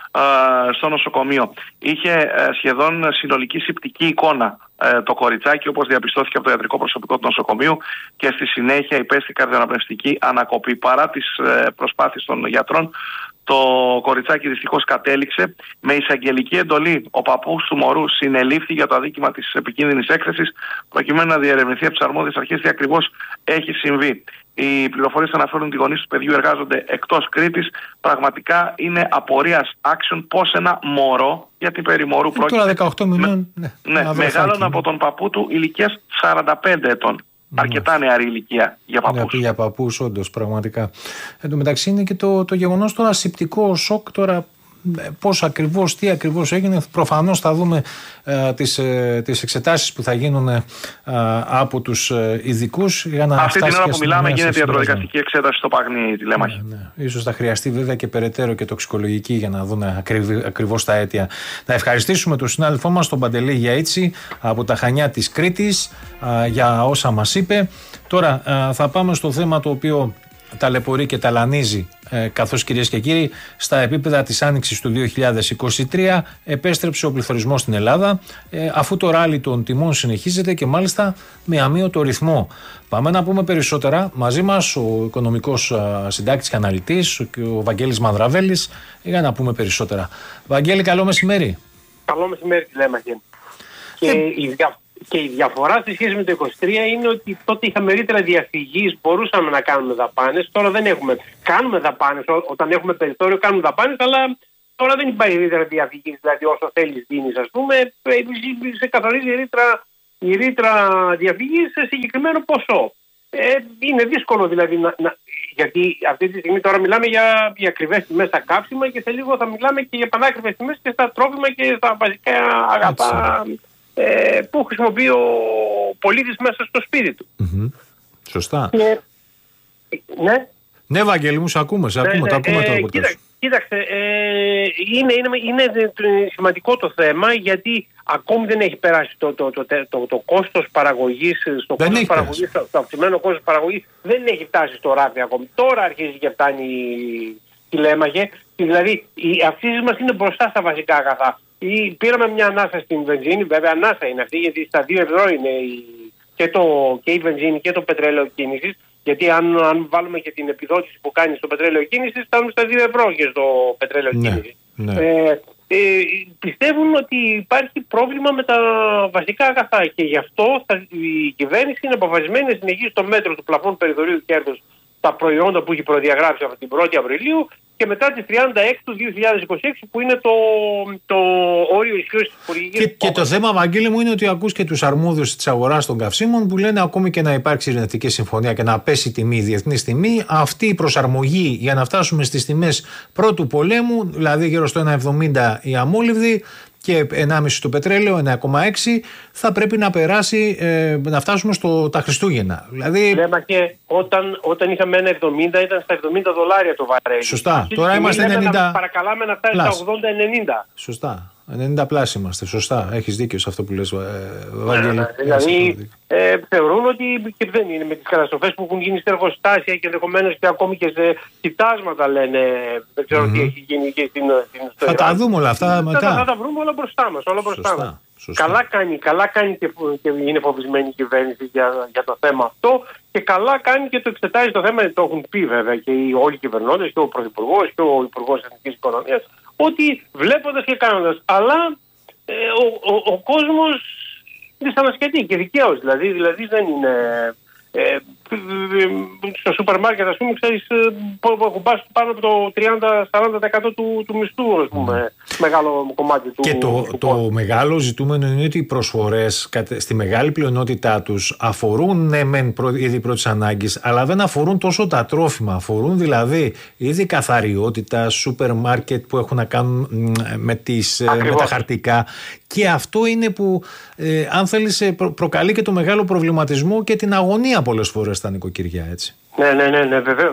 στο νοσοκομείο. Είχε σχεδόν συνολική σηπτική εικόνα το κοριτσάκι, όπως διαπιστώθηκε από το ιατρικό προσωπικό του νοσοκομείου, και στη συνέχεια υπέστη καρδιοαναπνευστική ανακοπή. Παρά τις προσπάθειες των γιατρών, το κοριτσάκι δυστυχώς κατέληξε. Με εισαγγελική εντολή, ο παππούς του μωρού συνελήφθη για το αδίκημα της επικίνδυνης έκθεσης, προκειμένου να διερευνηθεί από τις αρμόδιες αρχές τι ακριβώς έχει συμβεί. Οι πληροφορίες αναφέρουν ότι οι γονείς του παιδιού εργάζονται εκτός Κρήτης. Πραγματικά είναι απορίας άξιων πώς ένα μωρό, γιατί περί μωρού πρόκειται. Τώρα δεκαοκτώ μηνών. Ναι, ναι, μεγάλων από τον παππού του ηλικίας σαράντα πέντε ετών. Αρκετά νεαρή ηλικία για παππούς. Για παππούς, όντως, πραγματικά. Εν τω μεταξύ είναι και το, το γεγονός τώρα σηπτικό σοκ τώρα. Πώς ακριβώς, τι ακριβώς έγινε, προφανώς θα δούμε ε, τις, ε, τις εξετάσεις που θα γίνουν ε, από τους ε, ειδικούς για να αυτή την ώρα που μιλάμε γίνεται η ιατροδικαστική εξέταση στο Παγνί, τηλέμαχη. Ναι, ναι. Ίσως θα χρειαστεί βέβαια και περαιτέρω και τοξικολογική για να δουν ακριβ, ακριβώς τα αίτια. Να ευχαριστήσουμε τον συνάδελφό μας τον Παντελή Γιαΐτσι από τα Χανιά της Κρήτης ε, για όσα μας είπε. Τώρα ε, θα πάμε στο θέμα το οποίο ταλαιπωρεί και ταλανίζει, ε, καθώς κυρίες και κύριοι, στα επίπεδα της άνοιξης του δύο χιλιάδες είκοσι τρία επέστρεψε ο πληθωρισμός στην Ελλάδα, ε, αφού το ράλι των τιμών συνεχίζεται και μάλιστα με αμύωτο ρυθμό. Πάμε να πούμε περισσότερα. Μαζί μας ο οικονομικός συντάκτης και αναλυτής, ο, ο Βαγγέλης Μανδραβέλης, για να πούμε περισσότερα. Βαγγέλη, καλό μεσημέρι. Καλό μεσημέρι, Τηλέμαχε. Και, ε... η δια... και η διαφορά στη σχέση με το είκοσι τρία είναι ότι τότε είχαμε ρήτρα διαφυγής, μπορούσαμε να κάνουμε δαπάνες. Τώρα δεν έχουμε. Κάνουμε δαπάνες. Όταν έχουμε περιθώριο, κάνουμε δαπάνες, αλλά τώρα δεν υπάρχει ρήτρα διαφυγής. Δηλαδή, όσο θέλεις, δίνεις, ας πούμε, σε καθορίζει η ρήτρα, η ρήτρα διαφυγής σε συγκεκριμένο ποσό. Ε, είναι δύσκολο δηλαδή να, να, γιατί αυτή τη στιγμή τώρα μιλάμε για, για ακριβές τιμές στα κάψιμα και σε λίγο θα μιλάμε και για πανάκριβες τιμές και στα τρόφιμα και στα βασικά αγαθά ε, που χρησιμοποιεί ο πολίτης μέσα στο σπίτι του. Mm-hmm. Σωστά. Και, ναι. Ναι, Βαγγέλη μου, σε ακούμε, σε ακούμε, ναι, το ακούμε ε, το ρεπορτάζ. Κοίτα, κοίταξε, ε, είναι, είναι, είναι σημαντικό το θέμα γιατί ακόμη δεν έχει περάσει το, το, το, το, το, το κόστος παραγωγής, στο, κόστος παραγωγής το, το αυξημένο κόστος παραγωγής δεν έχει φτάσει στο ράφι ακόμη. Τώρα αρχίζει και φτάνει η Λέμαχε. Δηλαδή οι αυξήσεις μας είναι μπροστά στα βασικά αγαθά. Ή, πήραμε μια ανάσα στην βενζίνη, βέβαια ανάσα είναι αυτή γιατί στα δύο ευρώ είναι η, και, το, και η βενζίνη και το πετρέλαιο κίνησης. Γιατί αν, αν βάλουμε και την επιδότηση που κάνει στο πετρέλαιο κίνησης, φτάνουμε στα δύο ευρώ και στο πετρέλαιο ναι, κίνησης. Ναι. Ε, ε, πιστεύουν ότι υπάρχει πρόβλημα με τα βασικά αγαθά και γι' αυτό θα, η κυβέρνηση είναι αποφασισμένη να συνεχίσει το μέτρο του πλαφών περιθωρίου κέρδους τα προϊόντα που έχει προδιαγράψει από την πρώτη Απριλίου και μετά τις τριάντα έξι του δύο χιλιάδες είκοσι έξι που είναι το, το όριο ισχύως της υπουργικής. Και, και το θέμα, Βαγγέλη μου, είναι ότι ακούς και τους αρμόδιους της αγοράς των καυσίμων που λένε ακόμη και να υπάρξει ειρηνευτική συμφωνία και να πέσει η τιμή, η διεθνής τιμή, αυτή η προσαρμογή για να φτάσουμε στις τιμές πρώτου πολέμου, δηλαδή γύρω στο ένα εβδομήντα η αμόλυβδη και ενάμιση το πετρέλαιο, ένα κόμμα έξι, θα πρέπει να περάσει, ε, να φτάσουμε στο, τα Χριστούγεννα. Δηλαδή... Λέμε και όταν, όταν είχαμε ένα εβδομήντα ήταν στα εβδομήντα δολάρια το βαρέλι. Σωστά. Τώρα είμαστε ενενήντα. Να παρακαλάμε να φτάσει στα ογδόντα ενενήντα. Σωστά. ενενήντα πλάσι είμαστε. Σωστά. Έχεις δίκιο σε αυτό που λες, Βαγγέλη. Δηλαδή ε, θεωρούν ότι και δεν είναι με τις καταστροφές που έχουν γίνει στα εργοστάσια και ενδεχομένως και ακόμη και σε κοιτάσματα λένε. Δεν ξέρω mm-hmm. τι έχει γίνει και στην ιστορία. Θα τα δούμε όλα αυτά μετά. Θα, θα τα βρούμε όλα μπροστά μας. Όλα μπροστά μας. Καλά κάνει, καλά κάνει και, και είναι φοβισμένη η κυβέρνηση για, για το θέμα αυτό και καλά κάνει και το εξετάζει το θέμα, το έχουν πει βέβαια και οι, όλοι οι κυβερνώντες και ο Πρωθυπουργός και ο Υπουργός Εθνικής Οικονομίας ότι βλέποντας και κάνοντας, αλλά ε, ο, ο, ο κόσμος δυσανασχετεί και δικαίως δηλαδή, δηλαδή δεν είναι... Ε, στο σούπερ μάρκετ, ας πούμε, ξέρεις, που πας πάνω από το τριάντα με σαράντα τοις εκατό του, του μισθού, ας πούμε, mm. μεγάλο κομμάτι του. Και το, του το μεγάλο ζητούμενο είναι ότι οι προσφορές στη μεγάλη πλειονότητά τους αφορούν, ναι, μεν είδη πρώτης ανάγκης, αλλά δεν αφορούν τόσο τα τρόφιμα. Αφορούν δηλαδή είδη καθαριότητα, σούπερ μάρκετ που έχουν να κάνουν με, τις, με τα χαρτικά. Και αυτό είναι που, ε, αν θέλεις, προ, προκαλεί και το μεγάλο προβληματισμό και την αγωνία πολλές φορές στα νοικοκυριά, έτσι. Ναι, ναι, ναι, ναι, βεβαίως.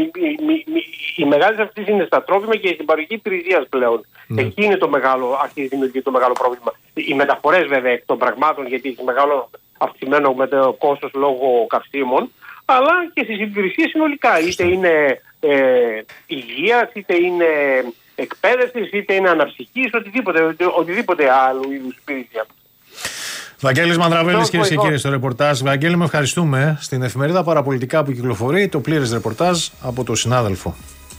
Οι μεγάλες αυτές είναι στα τρόφιμα και στην παροχή υπηρεσίας πλέον. Ναι. Εκεί είναι το μεγάλο, αρχίζει δημιουργεί το μεγάλο πρόβλημα. Οι μεταφορές βέβαια εκ των πραγμάτων, γιατί έχει μεγάλο αυξημένο με το κόστος λόγω καυσίμων, αλλά και στις υπηρεσίες συνολικά. Είτε είναι ε, υγεία, είτε είναι εκπαίδευση, είτε είναι αναψυχής, οτιδήποτε, οτιδήποτε άλλου είδους υπηρεσία. Βαγγέλης Μανδραβέλης, κυρίες και κύριοι, στο ρεπορτάζ. Βαγγέλη, με ευχαριστούμε. Στην εφημερίδα Παραπολιτικά που κυκλοφορεί το πλήρες ρεπορτάζ από τον συνάδελφο.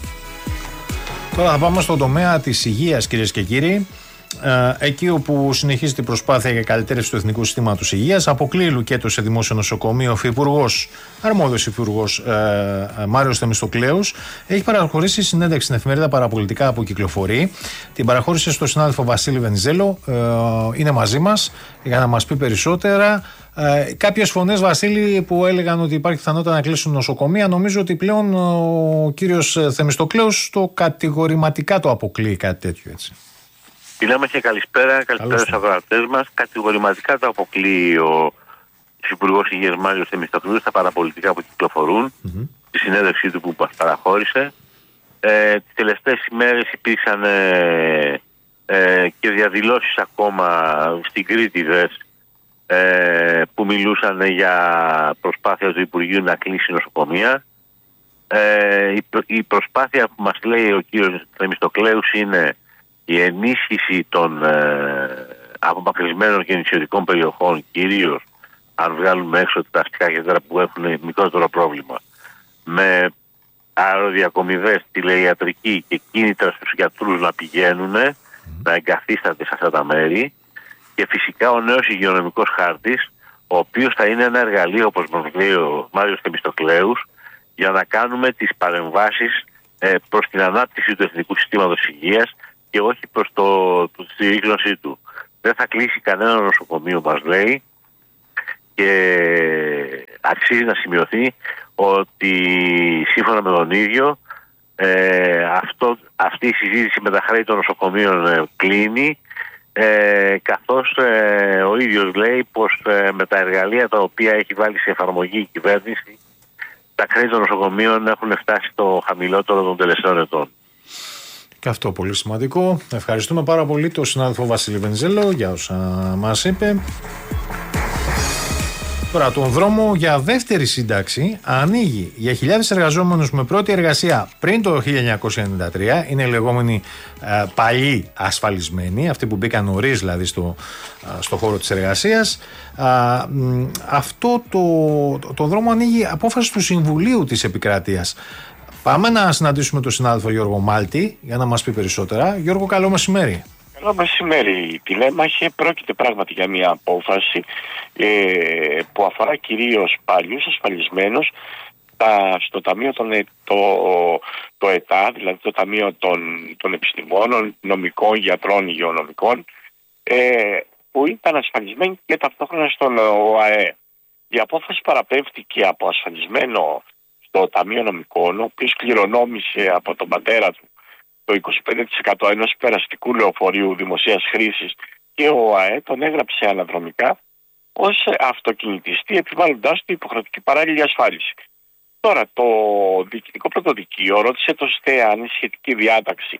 Τώρα θα πάμε στον τομέα της υγείας, κυρίες και κύριοι. Εκεί όπου συνεχίζεται η προσπάθεια για καλυτέρευση του Εθνικού Συστήματος Υγείας, αποκλείει λουκέτο σε δημόσιο νοσοκομείο ο Υφυπουργός, αρμόδιος Υφυπουργός ε, Μάριος Θεμιστοκλέους, έχει παραχωρήσει συνέντευξη στην εφημερίδα Παραπολιτικά που κυκλοφορεί. Την παραχώρησε στον συνάδελφο Βασίλη Βενιζέλο, ε, είναι μαζί μας για να μας πει περισσότερα. Ε, κάποιες φωνές, Βασίλη, που έλεγαν ότι υπάρχει πιθανότητα να κλείσουν νοσοκομεία, νομίζω ότι πλέον ο κύριος Θεμιστοκλέους το κατηγορηματικά το αποκλείει κάτι τέτοιο, έτσι. Τηλέμαχε, καλησπέρα, καλησπέρα στους αγορατές μας. Κατηγορηματικά το αποκλείει ο Υπουργός Υγείας Μάριος Θεμιστοκλέους στα παραπολιτικά που κυκλοφορούν, mm-hmm. τη συνέντευξή του που μας παραχώρησε. Ε, τις τελευταίες ημέρες υπήρξαν ε, ε, και διαδηλώσεις ακόμα στην Κρήτη δες, ε, που μιλούσαν για προσπάθεια του Υπουργείου να κλείσει νοσοκομεία. ε, η, η προσπάθεια που μας λέει ο κύριος Θεμιστοκλέους είναι η ενίσχυση των ε, απομακρυσμένων και νησιωτικών περιοχών, κυρίως αν βγάλουμε έξω τα αστικά κέντρα που έχουν μικρότερο πρόβλημα, με αεροδιακομιδές, τηλεϊατρική και κίνητρα στους γιατρούς να πηγαίνουν, mm. να εγκαθίστανται σε αυτά τα μέρη, και φυσικά ο νέος υγειονομικός χάρτης, ο οποίος θα είναι ένα εργαλείο, όπως μας λέει ο Μάριος Θεμιστοκλέους, για να κάνουμε τις παρεμβάσεις ε, προς την ανάπτυξη του Εθνικού Συστήματος Υγείας και όχι προς το, το, τη ρήγνωσή του. Δεν θα κλείσει κανένα νοσοκομείο, μας λέει, και αξίζει να σημειωθεί ότι σύμφωνα με τον ίδιο ε, αυτό, αυτή η συζήτηση με τα χρέη των νοσοκομείων ε, κλείνει, ε, καθώς ε, ο ίδιος λέει πως ε, με τα εργαλεία τα οποία έχει βάλει σε εφαρμογή η κυβέρνηση, τα χρέη των νοσοκομείων έχουν φτάσει στο χαμηλότερο των τελευταίων ετών. Και αυτό πολύ σημαντικό. Ευχαριστούμε πάρα πολύ τον συνάδελφο Βασίλη Βενιζέλο για όσα μας είπε. Τώρα, τον δρόμο για δεύτερη σύνταξη ανοίγει για χιλιάδες εργαζόμενους με πρώτη εργασία πριν το χίλια εννιακόσια ενενήντα τρία. Είναι οι λεγόμενοι ε, παλιοί ασφαλισμένοι, αυτοί που μπήκαν νωρίς δηλαδή στο, ε, στο χώρο της εργασίας. Ε, αυτό το, το, το δρόμο ανοίγει απόφαση του Συμβουλίου της Επικρατείας. Πάμε να συναντήσουμε τον συνάδελφο Γιώργο Μάλτη για να μας πει περισσότερα. Γιώργο, καλό μεσημέρι. Καλό μεσημέρι, τηλέμαχε. Πρόκειται πράγματι για μια απόφαση ε, που αφορά κυρίως παλιούς ασφαλισμένους τα, στο Ταμείο των, το, το ΕΤΑ, δηλαδή το Ταμείο των, των Επιστημόνων, Νομικών, Γιατρών, Υγειονομικών, ε, που ήταν ασφαλισμένοι και ταυτόχρονα στον ΟΑΕ. Η απόφαση παραπέμφθηκε από ασφαλισμένο στο Ταμείο Νομικών, ο οποίος κληρονόμησε από τον πατέρα του το είκοσι πέντε τοις εκατό ενός περαστικού λεωφορείου δημοσίας χρήσης, και ο ΟΑΕ τον έγραψε αναδρομικά ως αυτοκινητιστή, επιβάλλοντάς του υποχρεωτική παράλληλη ασφάλιση. Τώρα το Διοικητικό Πρωτοδικείο ρώτησε το ΣΤΕ αν η σχετική διάταξη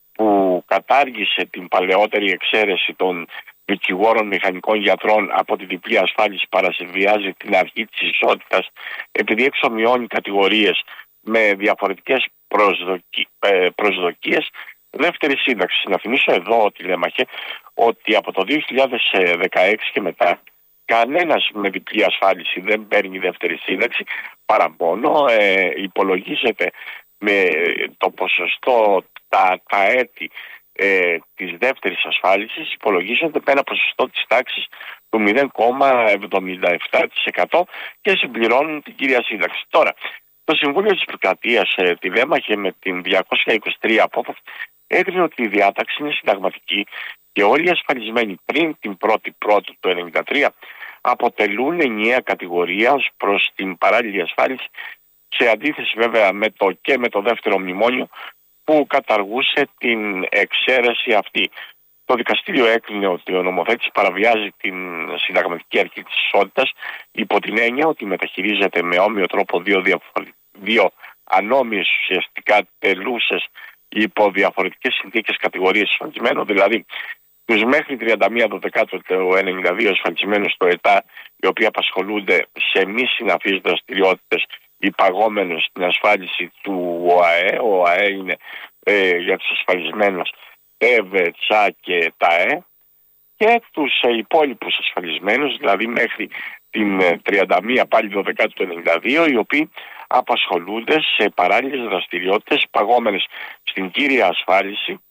που κατάργησε την παλαιότερη εξαίρεση των δικηγόρων, μηχανικών, γιατρών από τη διπλή ασφάλιση παρασυμβιάζει την αρχή της ισότητας, επειδή εξομοιώνει κατηγορίες με διαφορετικές προσδοκι... προσδοκίες δεύτερη σύνταξη. Να θυμίσω εδώ, τηλέμαχε, ότι από το δύο χιλιάδες δεκαέξι και μετά κανένας με διπλή ασφάλιση δεν παίρνει δεύτερη σύνταξη, παρά μόνο ε, υπολογίζεται με το ποσοστό, τα, τα έτη ε, της δεύτερης ασφάλισης υπολογίζονται με ένα ποσοστό της τάξης του μηδέν κόμμα εβδομήντα επτά τοις εκατό και συμπληρώνουν την κύρια σύνταξη. Τώρα, το Συμβούλιο της Επικρατείας, ε, τη δέμαχε με την διακόσια είκοσι τρία απόφαση, έδινε ότι η διάταξη είναι συνταγματική και όλοι οι ασφαλισμένοι πριν την πρώτη πρώτου του ενενήντα τρία αποτελούν ενιαία κατηγορία ως προς την παράλληλη ασφάλιση, σε αντίθεση βέβαια με το και με το δεύτερο μνημόνιο που καταργούσε την εξαίρεση αυτή. Το δικαστήριο έκρινε ότι ο νομοθέτης παραβιάζει την συνταγματική αρχή της ισότητας υπό την έννοια ότι μεταχειρίζεται με όμοιο τρόπο δύο, διαφορε... δύο ανώμοιες ουσιαστικά τελούσες υπό διαφορετικές συνθήκες κατηγορίες ασφαλισμένων, δηλαδή τους μέχρι τριάντα μία Δεκάτου του ενενήντα δύο ασφαλισμένους στο ΕΤΑ, οι οποίοι απασχολούνται σε μη συναφείς δραστηριότητες υπαγόμενες στην ασφάλιση του ΟΑΕ. Ο ΟΑΕ είναι ε, για τους ασφαλισμένους ΕΒ, ΤΣΑ και ΤΑΕ, και τους ε, υπόλοιπους ασφαλισμένους, δηλαδή μέχρι την ε, τριάντα μία πάλι Δεκάτου του ενενήντα δύο, οι οποίοι απασχολούνται σε παράλληλες δραστηριότητες υπαγόμενες στην κύρια ασφάλιση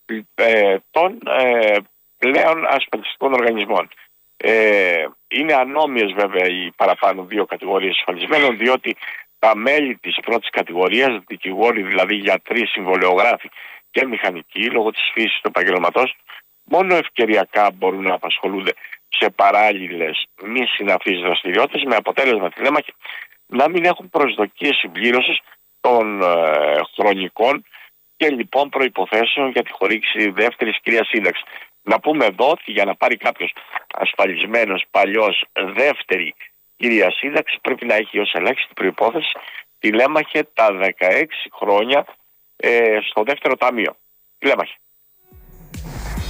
ε, των ε, πλέον ασφαλιστικών οργανισμών. Ε, είναι ανώμοιες βέβαια οι παραπάνω δύο κατηγορίες ασφαλισμένων, διότι τα μέλη της πρώτης κατηγορίας, δικηγόροι δηλαδή, γιατροί, συμβολεογράφοι και μηχανικοί, λόγω της φύσης του επαγγελματός, μόνο ευκαιριακά μπορούν να απασχολούνται σε παράλληλες μη συναφείς δραστηριότητες, με αποτέλεσμα τηλέμαχε να μην έχουν προσδοκίες συμπλήρωσης των ε, χρονικών και λοιπόν προϋποθέσεων για τη χορήγηση δεύτερης κυρίας σύνταξης. Να πούμε εδώ ότι για να πάρει κάποιος ασφαλισμένος παλιός δεύτερη κυρία σύνταξη πρέπει να έχει ως ελάχιστη προϋπόθεση τηλέμαχε τα δεκαέξι χρόνια ε, στο δεύτερο ταμείο. Τηλέμαχε.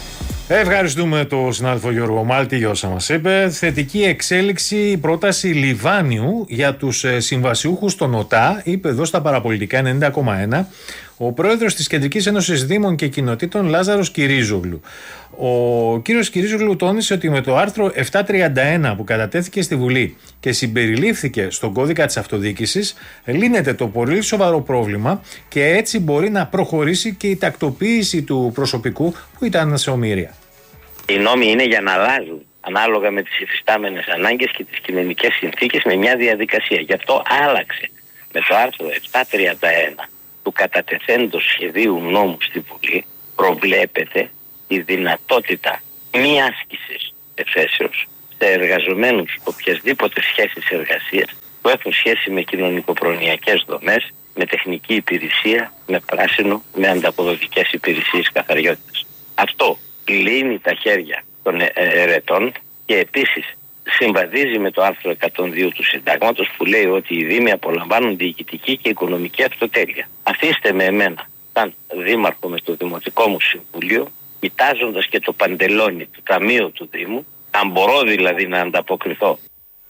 Ευχαριστούμε τον συνάδελφο Γιώργο Μάλτη για όσα μας είπε. Θετική εξέλιξη η πρόταση Λιβάνιου για τους συμβασιούχους των ΟΤΑ, είπε εδώ στα παραπολιτικά ενενήντα κόμμα ένα ο πρόεδρος της Κεντρικής Ένωσης Δήμων και Κοινοτήτων Λάζαρος Κυρίζογλου. Ο κύριος Κυρίζογλου τόνισε ότι με το άρθρο επτακόσια τριάντα ένα που κατατέθηκε στη Βουλή και συμπεριλήφθηκε στον κώδικα της αυτοδιοίκησης, λύνεται το πολύ σοβαρό πρόβλημα και έτσι μπορεί να προχωρήσει και η τακτοποίηση του προσωπικού που ήταν σε ομήρια. Οι νόμοι είναι για να αλλάζουν ανάλογα με τις υφιστάμενες ανάγκες και τις κοινωνικές συνθήκες με μια διαδικασία. Γι' αυτό άλλαξε με το άρθρο επτακόσια τριάντα ένα του κατατεθέντος σχεδίου νόμου στη Βουλή, προβλέπεται η δυνατότητα μη άσκησης εφέσεως σε εργαζομένους οποιασδήποτε σχέσεις εργασίας που έχουν σχέση με κοινωνικοπρονοιακές δομές, με τεχνική υπηρεσία, με πράσινο, με ανταποδοτικές υπηρεσίες καθαριότητας. Αυτό λύνει τα χέρια των ερετών και επίσης συμβαδίζει με το άρθρο εκατόν δύο του Συντάγματος που λέει ότι οι Δήμοι απολαμβάνουν διοικητική και οικονομική αυτοτέλεια. Αφήστε με εμένα, σαν δήμαρχο με το Δημοτικό μου Συμβούλιο, κοιτάζοντας και το παντελόνι του Ταμείου του Δήμου, αν μπορώ δηλαδή να ανταποκριθώ.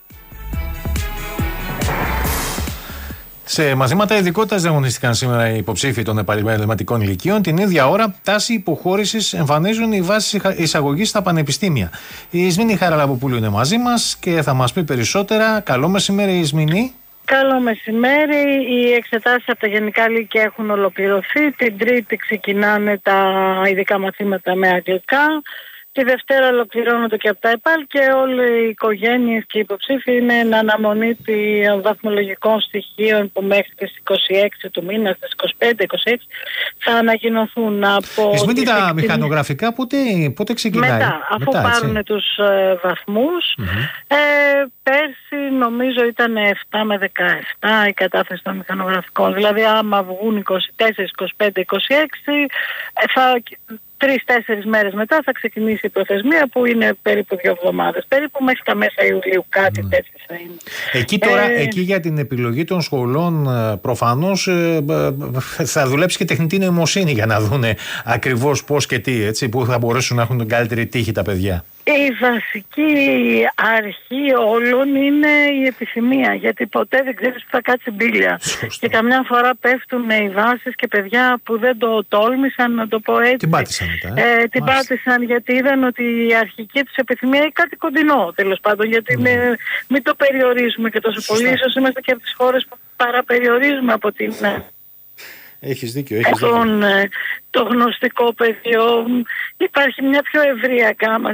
Σε μαθήματα ειδικότητας διαγωνίστηκαν σήμερα οι υποψήφοι των επαγγελματικών ηλικίων. Την ίδια ώρα, τάση υποχώρησης εμφανίζουν οι βάσεις εισαγωγής στα πανεπιστήμια. Η Ισμήνη Χαραλαμποπούλου είναι μαζί μας και θα μας πει περισσότερα. Καλό μεσημέρι, Ισμήνη. Καλό μεσημέρι. Οι εξετάσεις από τα γενικά λύκεια έχουν ολοκληρωθεί. Την Τρίτη ξεκινάνε τα ειδικά μαθήματα με αγγλικά. Τη Δευτέρα ολοκληρώνονται και από τα ΕΠΑΛ και όλοι οι οικογένειες και οι υποψήφοι είναι εν αναμονή των βαθμολογικών στοιχείων που μέχρι τις είκοσι έξι του μήνα, στις είκοσι πέντε είκοσι έξι θα ανακοινωθούν από... Εσμήνει τα εκτιμ... μηχανογραφικά πότε, πότε ξεκινάει? Μετά, αφού Μετά, πάρουν τους ε, βαθμούς. Mm-hmm. Ε, πέρσι νομίζω ήταν επτά με δεκαεπτά η κατάθεση των μηχανογραφικών. Δηλαδή άμα βγουν είκοσι τέσσερα, είκοσι πέντε, είκοσι έξι θα... Τρεις-τέσσερις μέρες μετά θα ξεκινήσει η προθεσμία που είναι περίπου δύο εβδομάδες. Περίπου μέχρι τα μέσα Ιουλίου κάτι mm. τέτοιο θα είναι. Εκεί τώρα, ε... εκεί για την επιλογή των σχολών προφανώς θα δουλέψει και τεχνητή νοημοσύνη για να δούνε ακριβώς πώς και τι, έτσι, που θα μπορέσουν να έχουν την καλύτερη τύχη τα παιδιά. Η βασική αρχή όλων είναι η επιθυμία, γιατί ποτέ δεν ξέρεις που θα κάτσει μπίλια. Και καμιά φορά πέφτουν οι βάσεις και παιδιά που δεν το τόλμησαν, να το πω έτσι. Την πάτησαν μετά. Ε, την πάτησαν γιατί είδαν ότι η αρχική τους επιθυμία είναι κάτι κοντινό, τέλος πάντων, γιατί mm. με, μην το περιορίζουμε και τόσο πολύ. Ίσως είμαστε και από τις χώρες που παραπεριορίζουμε από την... Έχεις δίκιο, έχεις δίκιο. Το γνωστικό πεδίο. Υπάρχει μια πιο ευρεία γάμα.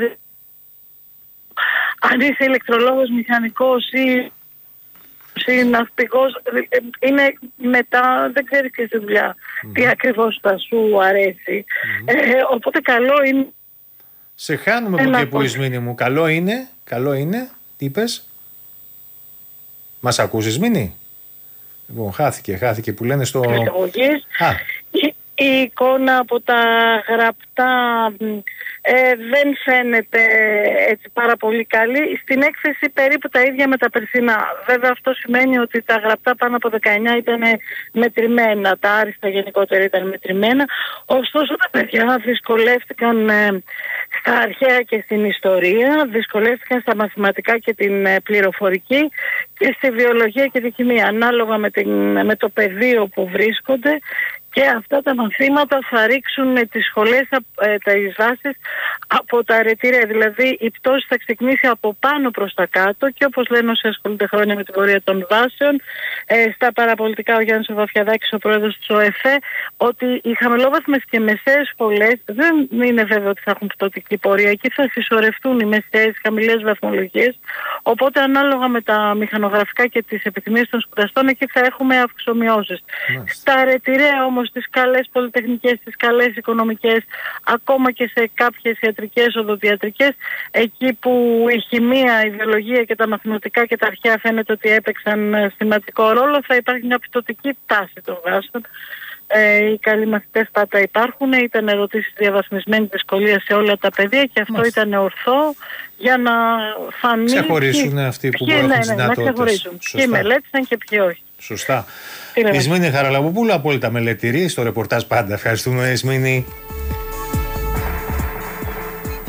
Αν είσαι ηλεκτρολόγος, μηχανικός ή, ή ναυπηγός, είναι μετά, δεν ξέρεις και στη δουλειά mm. τι ακριβώς θα σου αρέσει. Mm. Ε, οπότε καλό είναι... Σε χάνουμε από εκεί που Ισμήνη μου. Καλό είναι, καλό είναι, τι είπες? Μας ακούς, Ισμήνη? Λοιπόν, χάθηκε, χάθηκε που λένε στο... Η, η εικόνα από τα γραπτά... Ε, δεν φαίνεται έτσι πάρα πολύ καλή. Στην έκθεση περίπου τα ίδια με τα περσινά. Βέβαια αυτό σημαίνει ότι τα γραπτά πάνω από δεκαεννιά ήταν μετρημένα, τα άριστα γενικότερα ήταν μετρημένα. Ωστόσο τα παιδιά δυσκολεύτηκαν ε, στα αρχαία και στην ιστορία, δυσκολεύτηκαν στα μαθηματικά και την ε, πληροφορική και στη βιολογία και τη χημεία, ανάλογα με, την, με το πεδίο που βρίσκονται. Και αυτά τα μαθήματα θα ρίξουν τις σχολές, ε, τα εισβάσεις από τα αρετήρια. Δηλαδή η πτώση θα ξεκινήσει από πάνω προς τα κάτω και όπως λένε όσοι ασχολούνται χρόνια με την πορεία των βάσεων, ε, στα παραπολιτικά ο Γιάννης Βαφιαδάκης, ο πρόεδρος της ΟΕΦΕ, ότι οι χαμηλόβαθμες και μεσαίες σχολές δεν είναι βέβαιο ότι θα έχουν πτωτική πορεία. Εκεί θα συσσωρευτούν οι μεσαίες χαμηλές βαθμολογίες. Οπότε ανάλογα με τα μηχανογραφικά και τις επιθυμίες των σπουδαστών, εκεί θα έχουμε αυξομοιώσεις. Στα αρετήρια όμως, στις καλές πολυτεχνικές, στις καλές οικονομικές, ακόμα και σε κάποιες ιατρικές, οδοντιατρικές, εκεί που η χημεία, η βιολογία και τα μαθηματικά και τα αρχαία φαίνεται ότι έπαιξαν σημαντικό ρόλο, θα υπάρχει μια πτωτική τάση των βάσεων. Ε, οι καλοί μαθητές πάντα υπάρχουν, ήταν ερωτήσεις διαβαθμισμένη δυσκολία σε όλα τα παιδεία και αυτό Μάλιστα. ήταν ορθό για να φανεί... Ξεχωρίσουν αυτοί που μπορούν ναι, τις ναι, δυνατότητες. Να ξεχωρίσουν. Ποιοι μελέτησαν και ποιοι όχι. Σωστά. Ισμήνη Χαραλαμποπούλου, απόλυτα μελετηρή στο ρεπορτάζ πάντα. Ευχαριστούμε, Ισμήνη.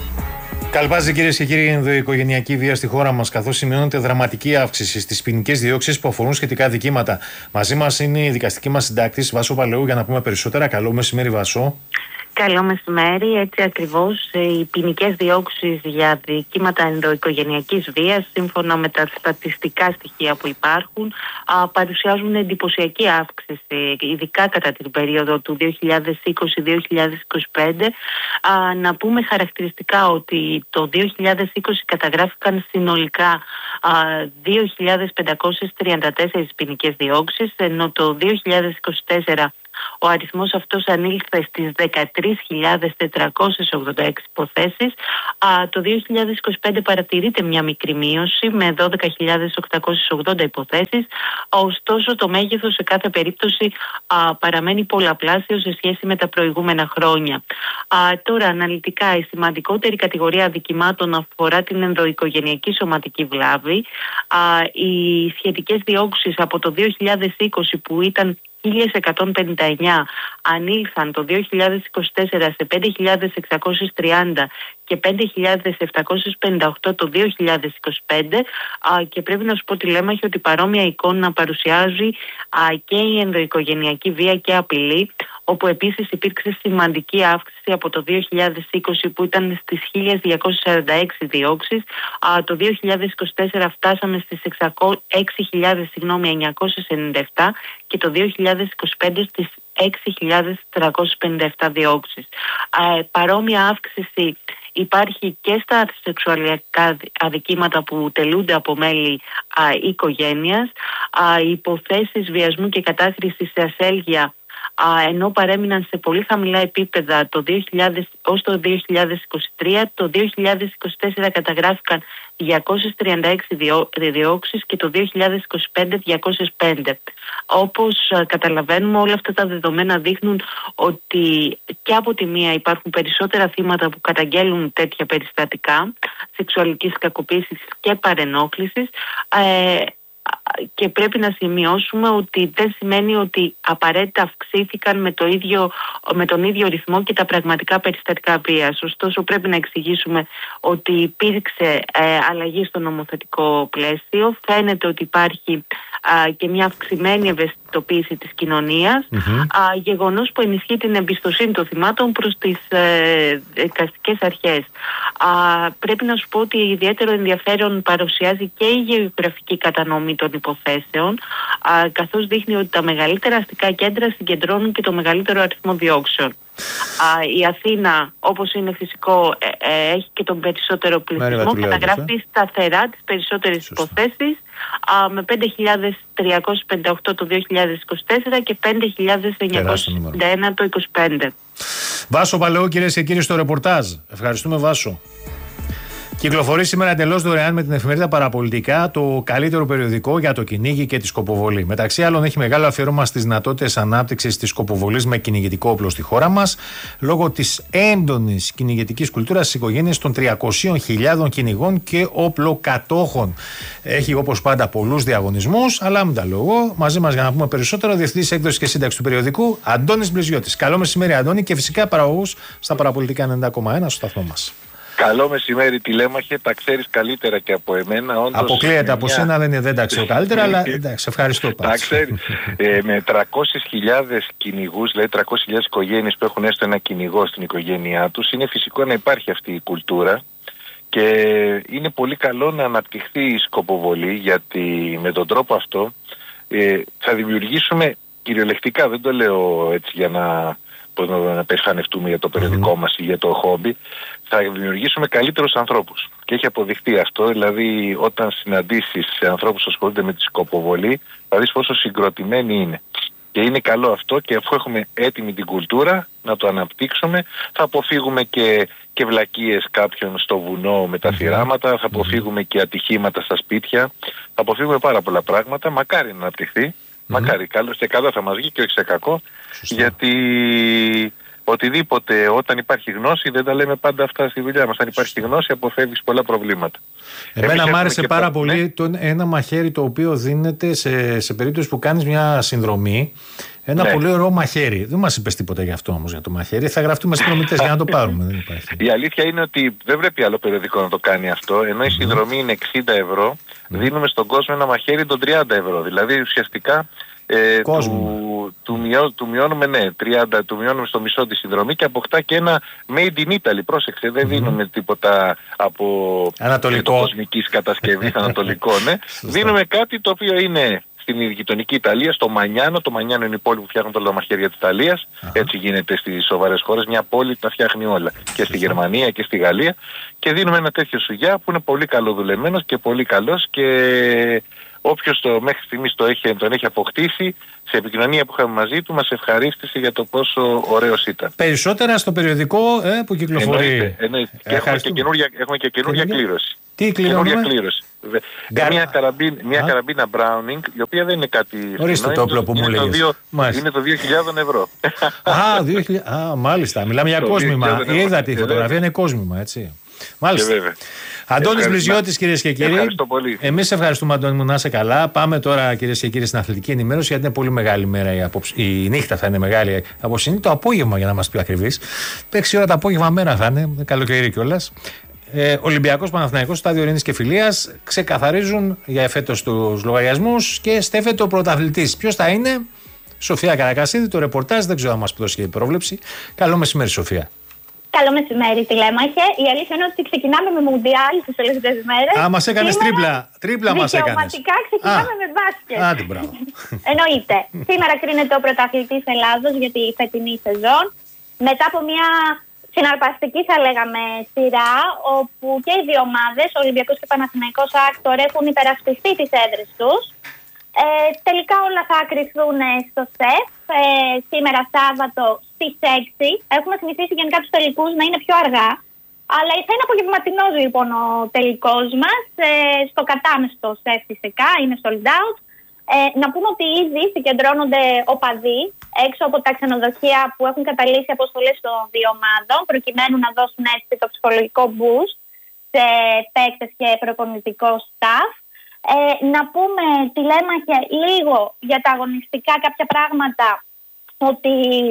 Καλπάζει, κυρίες και κύριοι, η ενδοοικογενειακή βία στη χώρα μας, καθώς σημειώνεται δραματική αύξηση στις ποινικές διώξεις που αφορούν σχετικά δικήματα. Μαζί μας είναι η δικαστική μας συντάκτης Βάσο Παλαιού για να πούμε περισσότερα. Καλό μεσημέρι, Βάσο. Καλό μεσημέρι. Έτσι ακριβώς, οι ποινικές διώξεις για δικήματα ενδοοικογενειακής βίας, σύμφωνα με τα στατιστικά στοιχεία που υπάρχουν, παρουσιάζουν εντυπωσιακή αύξηση, ειδικά κατά την περίοδο του δύο χιλιάδες είκοσι με δύο χιλιάδες είκοσι πέντε. Να πούμε χαρακτηριστικά ότι το δύο χιλιάδες είκοσι καταγράφηκαν συνολικά δύο χιλιάδες πεντακόσιες τριάντα τέσσερις ποινικές διώξεις, ενώ το δύο χιλιάδες είκοσι τέσσερα ο αριθμός αυτός ανήλθε στις δεκατρείς χιλιάδες τετρακόσιες ογδόντα έξι υποθέσεις. Α, το δύο χιλιάδες είκοσι πέντε παρατηρείται μια μικρή μείωση με δώδεκα χιλιάδες οκτακόσιες ογδόντα υποθέσεις. Ωστόσο, το μέγεθος σε κάθε περίπτωση α, παραμένει πολλαπλάσιο σε σχέση με τα προηγούμενα χρόνια. Α, τώρα, αναλυτικά, η σημαντικότερη κατηγορία αδικημάτων αφορά την ενδοοικογενειακή σωματική βλάβη. Α, οι σχετικές διώξεις από το δύο χιλιάδες είκοσι, που ήταν χίλια εκατόν πενήντα εννέα, ανήλθαν το δύο χιλιάδες είκοσι τέσσερα σε πέντε χιλιάδες εξακόσιες τριάντα και πέντε χιλιάδες επτακόσιες πενήντα οκτώ το δύο χιλιάδες είκοσι πέντε. Α, και πρέπει να σου πω, Τηλέμαχε, ότι παρόμοια εικόνα παρουσιάζει α, και η ενδοοικογενειακή βία και απειλή, όπου επίσης υπήρξε σημαντική αύξηση από το δύο χιλιάδες είκοσι, που ήταν στις χίλια διακόσιες σαράντα έξι διώξεις. Α, το δύο χιλιάδες είκοσι τέσσερα φτάσαμε στις έξι χιλιάδες εννιακόσιες ενενήντα επτά και το δύο χιλιάδες είκοσι πέντε στις έξι χιλιάδες τριακόσιες πενήντα επτά διώξεις. Α, παρόμοια αύξηση υπάρχει και στα σεξουαλικά αδικήματα που τελούνται από μέλη α, οικογένειας. Α, οι υποθέσεις βιασμού και κατάχρησης σε ασέλγεια, Α, ενώ παρέμειναν σε πολύ χαμηλά επίπεδα το δύο χιλιάδες, ως το δύο χιλιάδες είκοσι τρία, το δύο χιλιάδες είκοσι τέσσερα καταγράφηκαν διακόσιες τριάντα έξι διώ, διώξεις και το δύο χιλιάδες είκοσι πέντε διακόσιες πέντε. Όπως α, καταλαβαίνουμε, όλα αυτά τα δεδομένα δείχνουν ότι και από τη μία υπάρχουν περισσότερα θύματα που καταγγέλουν τέτοια περιστατικά σεξουαλικής κακοποίησης και παρενόχλησης, ε, και πρέπει να σημειώσουμε ότι δεν σημαίνει ότι απαραίτητα αυξήθηκαν με, το ίδιο, με τον ίδιο ρυθμό και τα πραγματικά περιστατικά βίας. Ωστόσο, πρέπει να εξηγήσουμε ότι υπήρξε ε, αλλαγή στο νομοθετικό πλαίσιο. Φαίνεται ότι υπάρχει α, και μια αυξημένη ευαισθητοποίηση της κοινωνίας, mm-hmm. α, γεγονός που ενισχύει την εμπιστοσύνη των θυμάτων προς τις ε, δικαστικές αρχές. Α, πρέπει να σου πω ότι ιδιαίτερο ενδιαφέρον παρουσιάζει και η γεωγραφική κατανομή των υποθέσεων, α, καθώς δείχνει ότι τα μεγαλύτερα αστικά κέντρα συγκεντρώνουν και το μεγαλύτερο αριθμό διώξεων. Α, η Αθήνα, όπως είναι φυσικό, ε, ε, έχει και τον περισσότερο πληθυσμό, καταγράφει ε. σταθερά τις περισσότερες Σωστά. υποθέσεις, α, με πέντε χιλιάδες τριακόσιες πενήντα οκτώ το δύο χιλιάδες είκοσι τέσσερα και πέντε χιλιάδες εννιακόσιες πενήντα ένα το είκοσι πέντε. Βάσο Παλαιού, κυρίες και κύριοι, στο ρεπορτάζ. Ευχαριστούμε, Βάσο. Κυκλοφορεί σήμερα εντελώς δωρεάν με την εφημερίδα Παραπολιτικά, το καλύτερο περιοδικό για το κυνήγι και τη σκοποβολή. Μεταξύ άλλων, έχει μεγάλο αφιέρωμα στις δυνατότητες ανάπτυξης της σκοποβολής με κυνηγητικό όπλο στη χώρα μας, λόγω της έντονης κυνηγητικής κουλτούρας στις οικογένειες των τριακοσίων χιλιάδων κυνηγών και όπλοκατόχων. Έχει, όπως πάντα, πολλούς διαγωνισμούς, αλλά μην τα λόγω. Μαζί μας για να πούμε περισσότερο, διευθυντής έκδοσης και σύνταξης του περιοδικού, Αντώνης Μπλιζιώτης. Καλό μεσημέρι, Αντώνη, και φυσικά παραγωγούς στα Παραπολιτικά ενενήντα κόμμα ένα στο σταθμό μας. Καλό μεσημέρι, Τηλέμαχε, τα ξέρεις καλύτερα και από εμένα. Όντως, αποκλείεται από μια... σένα, δεν, δεν τα ξέρω καλύτερα, αλλά εντάξει, ευχαριστώ πάντα. Τα ξέρεις, ε, με τριακόσιες χιλιάδες κυνηγούς, δηλαδή τριακόσιες χιλιάδες οικογένειες που έχουν έστω ένα κυνηγό στην οικογένειά τους, είναι φυσικό να υπάρχει αυτή η κουλτούρα και είναι πολύ καλό να αναπτυχθεί η σκοποβολή, γιατί με τον τρόπο αυτό ε, θα δημιουργήσουμε κυριολεκτικά, δεν το λέω έτσι για να... να περηφανευτούμε για το περιοδικό mm. μας ή για το χόμπι, θα δημιουργήσουμε καλύτερους ανθρώπους. Και έχει αποδειχτεί αυτό, δηλαδή όταν συναντήσεις ανθρώπους που ασχολούνται με τη σκοποβολή, θα δεις πόσο συγκροτημένοι είναι. Και είναι καλό αυτό, και αφού έχουμε έτοιμη την κουλτούρα να το αναπτύξουμε, θα αποφύγουμε και, και βλακίες κάποιων στο βουνό με τα θυράματα, θα αποφύγουμε και ατυχήματα στα σπίτια, θα αποφύγουμε πάρα πολλά πράγματα, μακάρι να αναπτυχθεί. Mm-hmm. Μακάρι, καλώς και καλά θα μας βγει και όχι σε κακό. Σωστά. Γιατί οτιδήποτε, όταν υπάρχει γνώση, δεν τα λέμε πάντα αυτά στη δουλειά μας. Αν υπάρχει γνώση, αποφεύγεις πολλά προβλήματα. Εμένα μου άρεσε πάρα πολύ ναι. το, ένα μαχαίρι το οποίο δίνεται σε, σε περίπτωση που κάνεις μια συνδρομή Ένα ναι. πολύ ωραίο μαχαίρι. Δεν μας είπες τίποτα γι' αυτό όμως για το μαχαίρι. Θα γραφτούμε συνδρομητές για να το πάρουμε. Δεν υπάρχει. Η αλήθεια είναι ότι δεν πρέπει άλλο περιοδικό να το κάνει αυτό. Ενώ η συνδρομή είναι εξήντα ευρώ, δίνουμε στον κόσμο ένα μαχαίρι των τριάντα ευρώ. Δηλαδή ουσιαστικά ε, του, του, μειώ, του μειώνουμε, ναι, τριάντα, του μειώνουμε στο μισό τη συνδρομή και αποκτά και ένα made in Italy. Πρόσεξε, δεν δίνουμε τίποτα από κοσμικής κατασκευής ανατολικό, ναι. Δίνουμε κάτι το οποίο είναι στην γειτονική Ιταλία, στο Μανιάνο. Το Μανιάνο είναι η πόλη που φτιάχνουν όλα τα μαχαίρια της Ιταλίας. Uh-huh. Έτσι γίνεται στις σοβαρές χώρες. Μια πόλη τα φτιάχνει όλα. Και στη Γερμανία και στη Γαλλία. Και δίνουμε ένα τέτοιο σουγιά που είναι πολύ καλοδουλεμένος και πολύ καλός. Και όποιος το μέχρι στιγμής το έχει, τον έχει αποκτήσει, σε επικοινωνία που είχαμε μαζί του, μας ευχαρίστησε για το πόσο ωραίος ήταν. Περισσότερα στο περιοδικό ε, που κυκλοφορεί. Εννοείται, εννοείται. Και έχουμε και καινούργια, έχουμε και καινούργια κλήρωση. Τι κληρώνουμε? Κλήρωση. Γκά... Μια, καραμπίν, μια καραμπίνα Browning, η οποία δεν είναι κάτι... Ορίστε το όπλο που μου λέγες. Είναι το δύο χιλιάδες ευρώ. Α, δύο χιλιάδες, α, μάλιστα. Μιλάμε για κόσμημα. Είδα τη φωτογραφία, είναι κόσμημα, έτσι. Μάλιστα. Αντώνης Μπριζιώτης, κυρίες και κύριοι. Ευχαριστώ πολύ. Εμείς ευχαριστούμε, Αντώνη μου, να είσαι καλά. Πάμε τώρα, κυρίες και κύριοι, στην αθλητική ενημέρωση, γιατί είναι πολύ μεγάλη μέρα. Η, απόψη, η νύχτα θα είναι μεγάλη απόψη. Το απόγευμα, για να είμαστε πιο ακριβείς. έξι ώρα το απόγευμα μέρα θα είναι, καλοκαίρι κιόλας. Ε, Ολυμπιακός, Παναθηναϊκός, Στάδιο Ειρήνης και Φιλίας ξεκαθαρίζουν για εφέτος τους λογαριασμούς και στέφεται ο πρωταθλητής. Ποιος θα είναι? Σοφία Καρακασίδη, το ρεπορτάζ, δεν ξέρω αν μας δώσει και πρόβλεψη. Καλό μεσημέρι, Σοφία. Καλό μεσημέρι, τηλέμαχε. Η αλήθεια είναι ότι ξεκινάμε με Μουντιάλ τις τελευταίες μέρες. Α, μας έκανες τρίπλα. Τρίπλα μας έκανες. Δικαιωματικά ξεκινάμε Α. με μπάσκετ. Άντε, μπράβο. Εννοείται. Σήμερα κρίνεται ο πρωταθλητής Ελλάδος για τη φετινή σεζόν. Μετά από μια συναρπαστική, θα λέγαμε, σειρά, όπου και οι δύο ομάδες, ο Ολυμπιακός και ο Παναθηναϊκός Άκτορ, έχουν υπερασπιστεί τις έδρες τους. Ε, τελικά όλα θα κρυφθούν στο ΣΕΦ ε, σήμερα Σάββατο στις έξι. Έχουμε συνηθίσει γενικά τους τελικούς να είναι πιο αργά, αλλά θα είναι απογευματινός λοιπόν ο τελικός μας ε, στο κατάμεστο ΣΕΦ φυσικά, είναι sold out. Ε, να πούμε ότι ήδη συγκεντρώνονται οπαδοί έξω από τα ξενοδοχεία που έχουν καταλύσει αποστολές των δύο ομάδων, προκειμένου να δώσουν έτσι το ψυχολογικό boost σε παίκτες και προπονητικό staff. Ε, να πούμε, τηλέμαχε, λίγο για τα αγωνιστικά κάποια πράγματα, ότι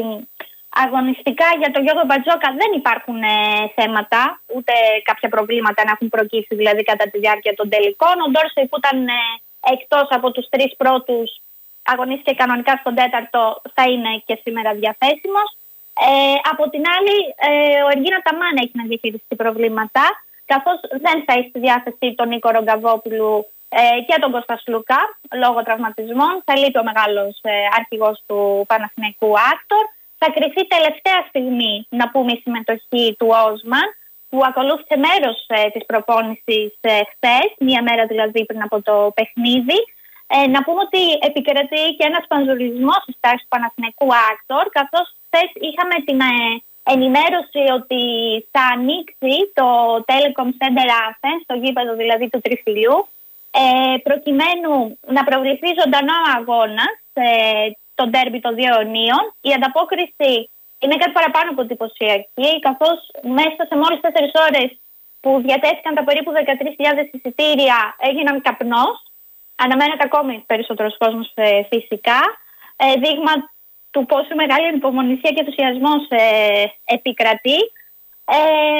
αγωνιστικά για τον Γιώργο Μπατζόκα δεν υπάρχουν ε, θέματα, ούτε κάποια προβλήματα να έχουν προκύψει δηλαδή κατά τη διάρκεια των τελικών. Ο Ντόρσεϊ που ήταν ε, εκτός από τους τρεις πρώτους, αγωνίστηκε κανονικά στον τέταρτο, θα είναι και σήμερα διαθέσιμος. Ε, από την άλλη, ε, ο Εργίνα Ταμάν έχει να διαχειριστεί προβλήματα, καθώς δεν θα έχει στη διάθεση τον Νίκο Ρογκαβόπουλου ε, και τον Κώστα Σλούκα λόγω τραυματισμών. Θα λείπει ο μεγάλος ε, αρχηγός του Παναθηναϊκού Άκτορ. Θα κρυφθεί τελευταία στιγμή, να πούμε, η συμμετοχή του Όσμαν, που ακολούθησε μέρος ε, της προπόνησης ε, χθες, μία μέρα δηλαδή πριν από το παιχνίδι. Ε, να πούμε ότι επικρατεί και ένας πανζουλισμός στις τάξεις του Παναθηναϊκού Άκτορ, καθώς χθες είχαμε την ε, ενημέρωση ότι θα ανοίξει το Telecom Center Athens, το γήπεδο δηλαδή του Τριφυλιού, ε, προκειμένου να προβληθεί ζωντανό αγώνας, ε, το ντέρμπι των δύο αιωνίων. Η ανταπόκριση είναι κάτι παραπάνω από εντυπωσιακή, καθώς μέσα σε μόλις τέσσερις ώρες που διατέθηκαν τα περίπου δεκατρείς χιλιάδες εισιτήρια έγιναν καπνός. Αναμένεται ακόμη περισσότερος κόσμος ε, φυσικά. Ε, δείγμα του πόσο μεγάλη υπομονησία και ενθουσιασμός ε, επικρατεί. Ε,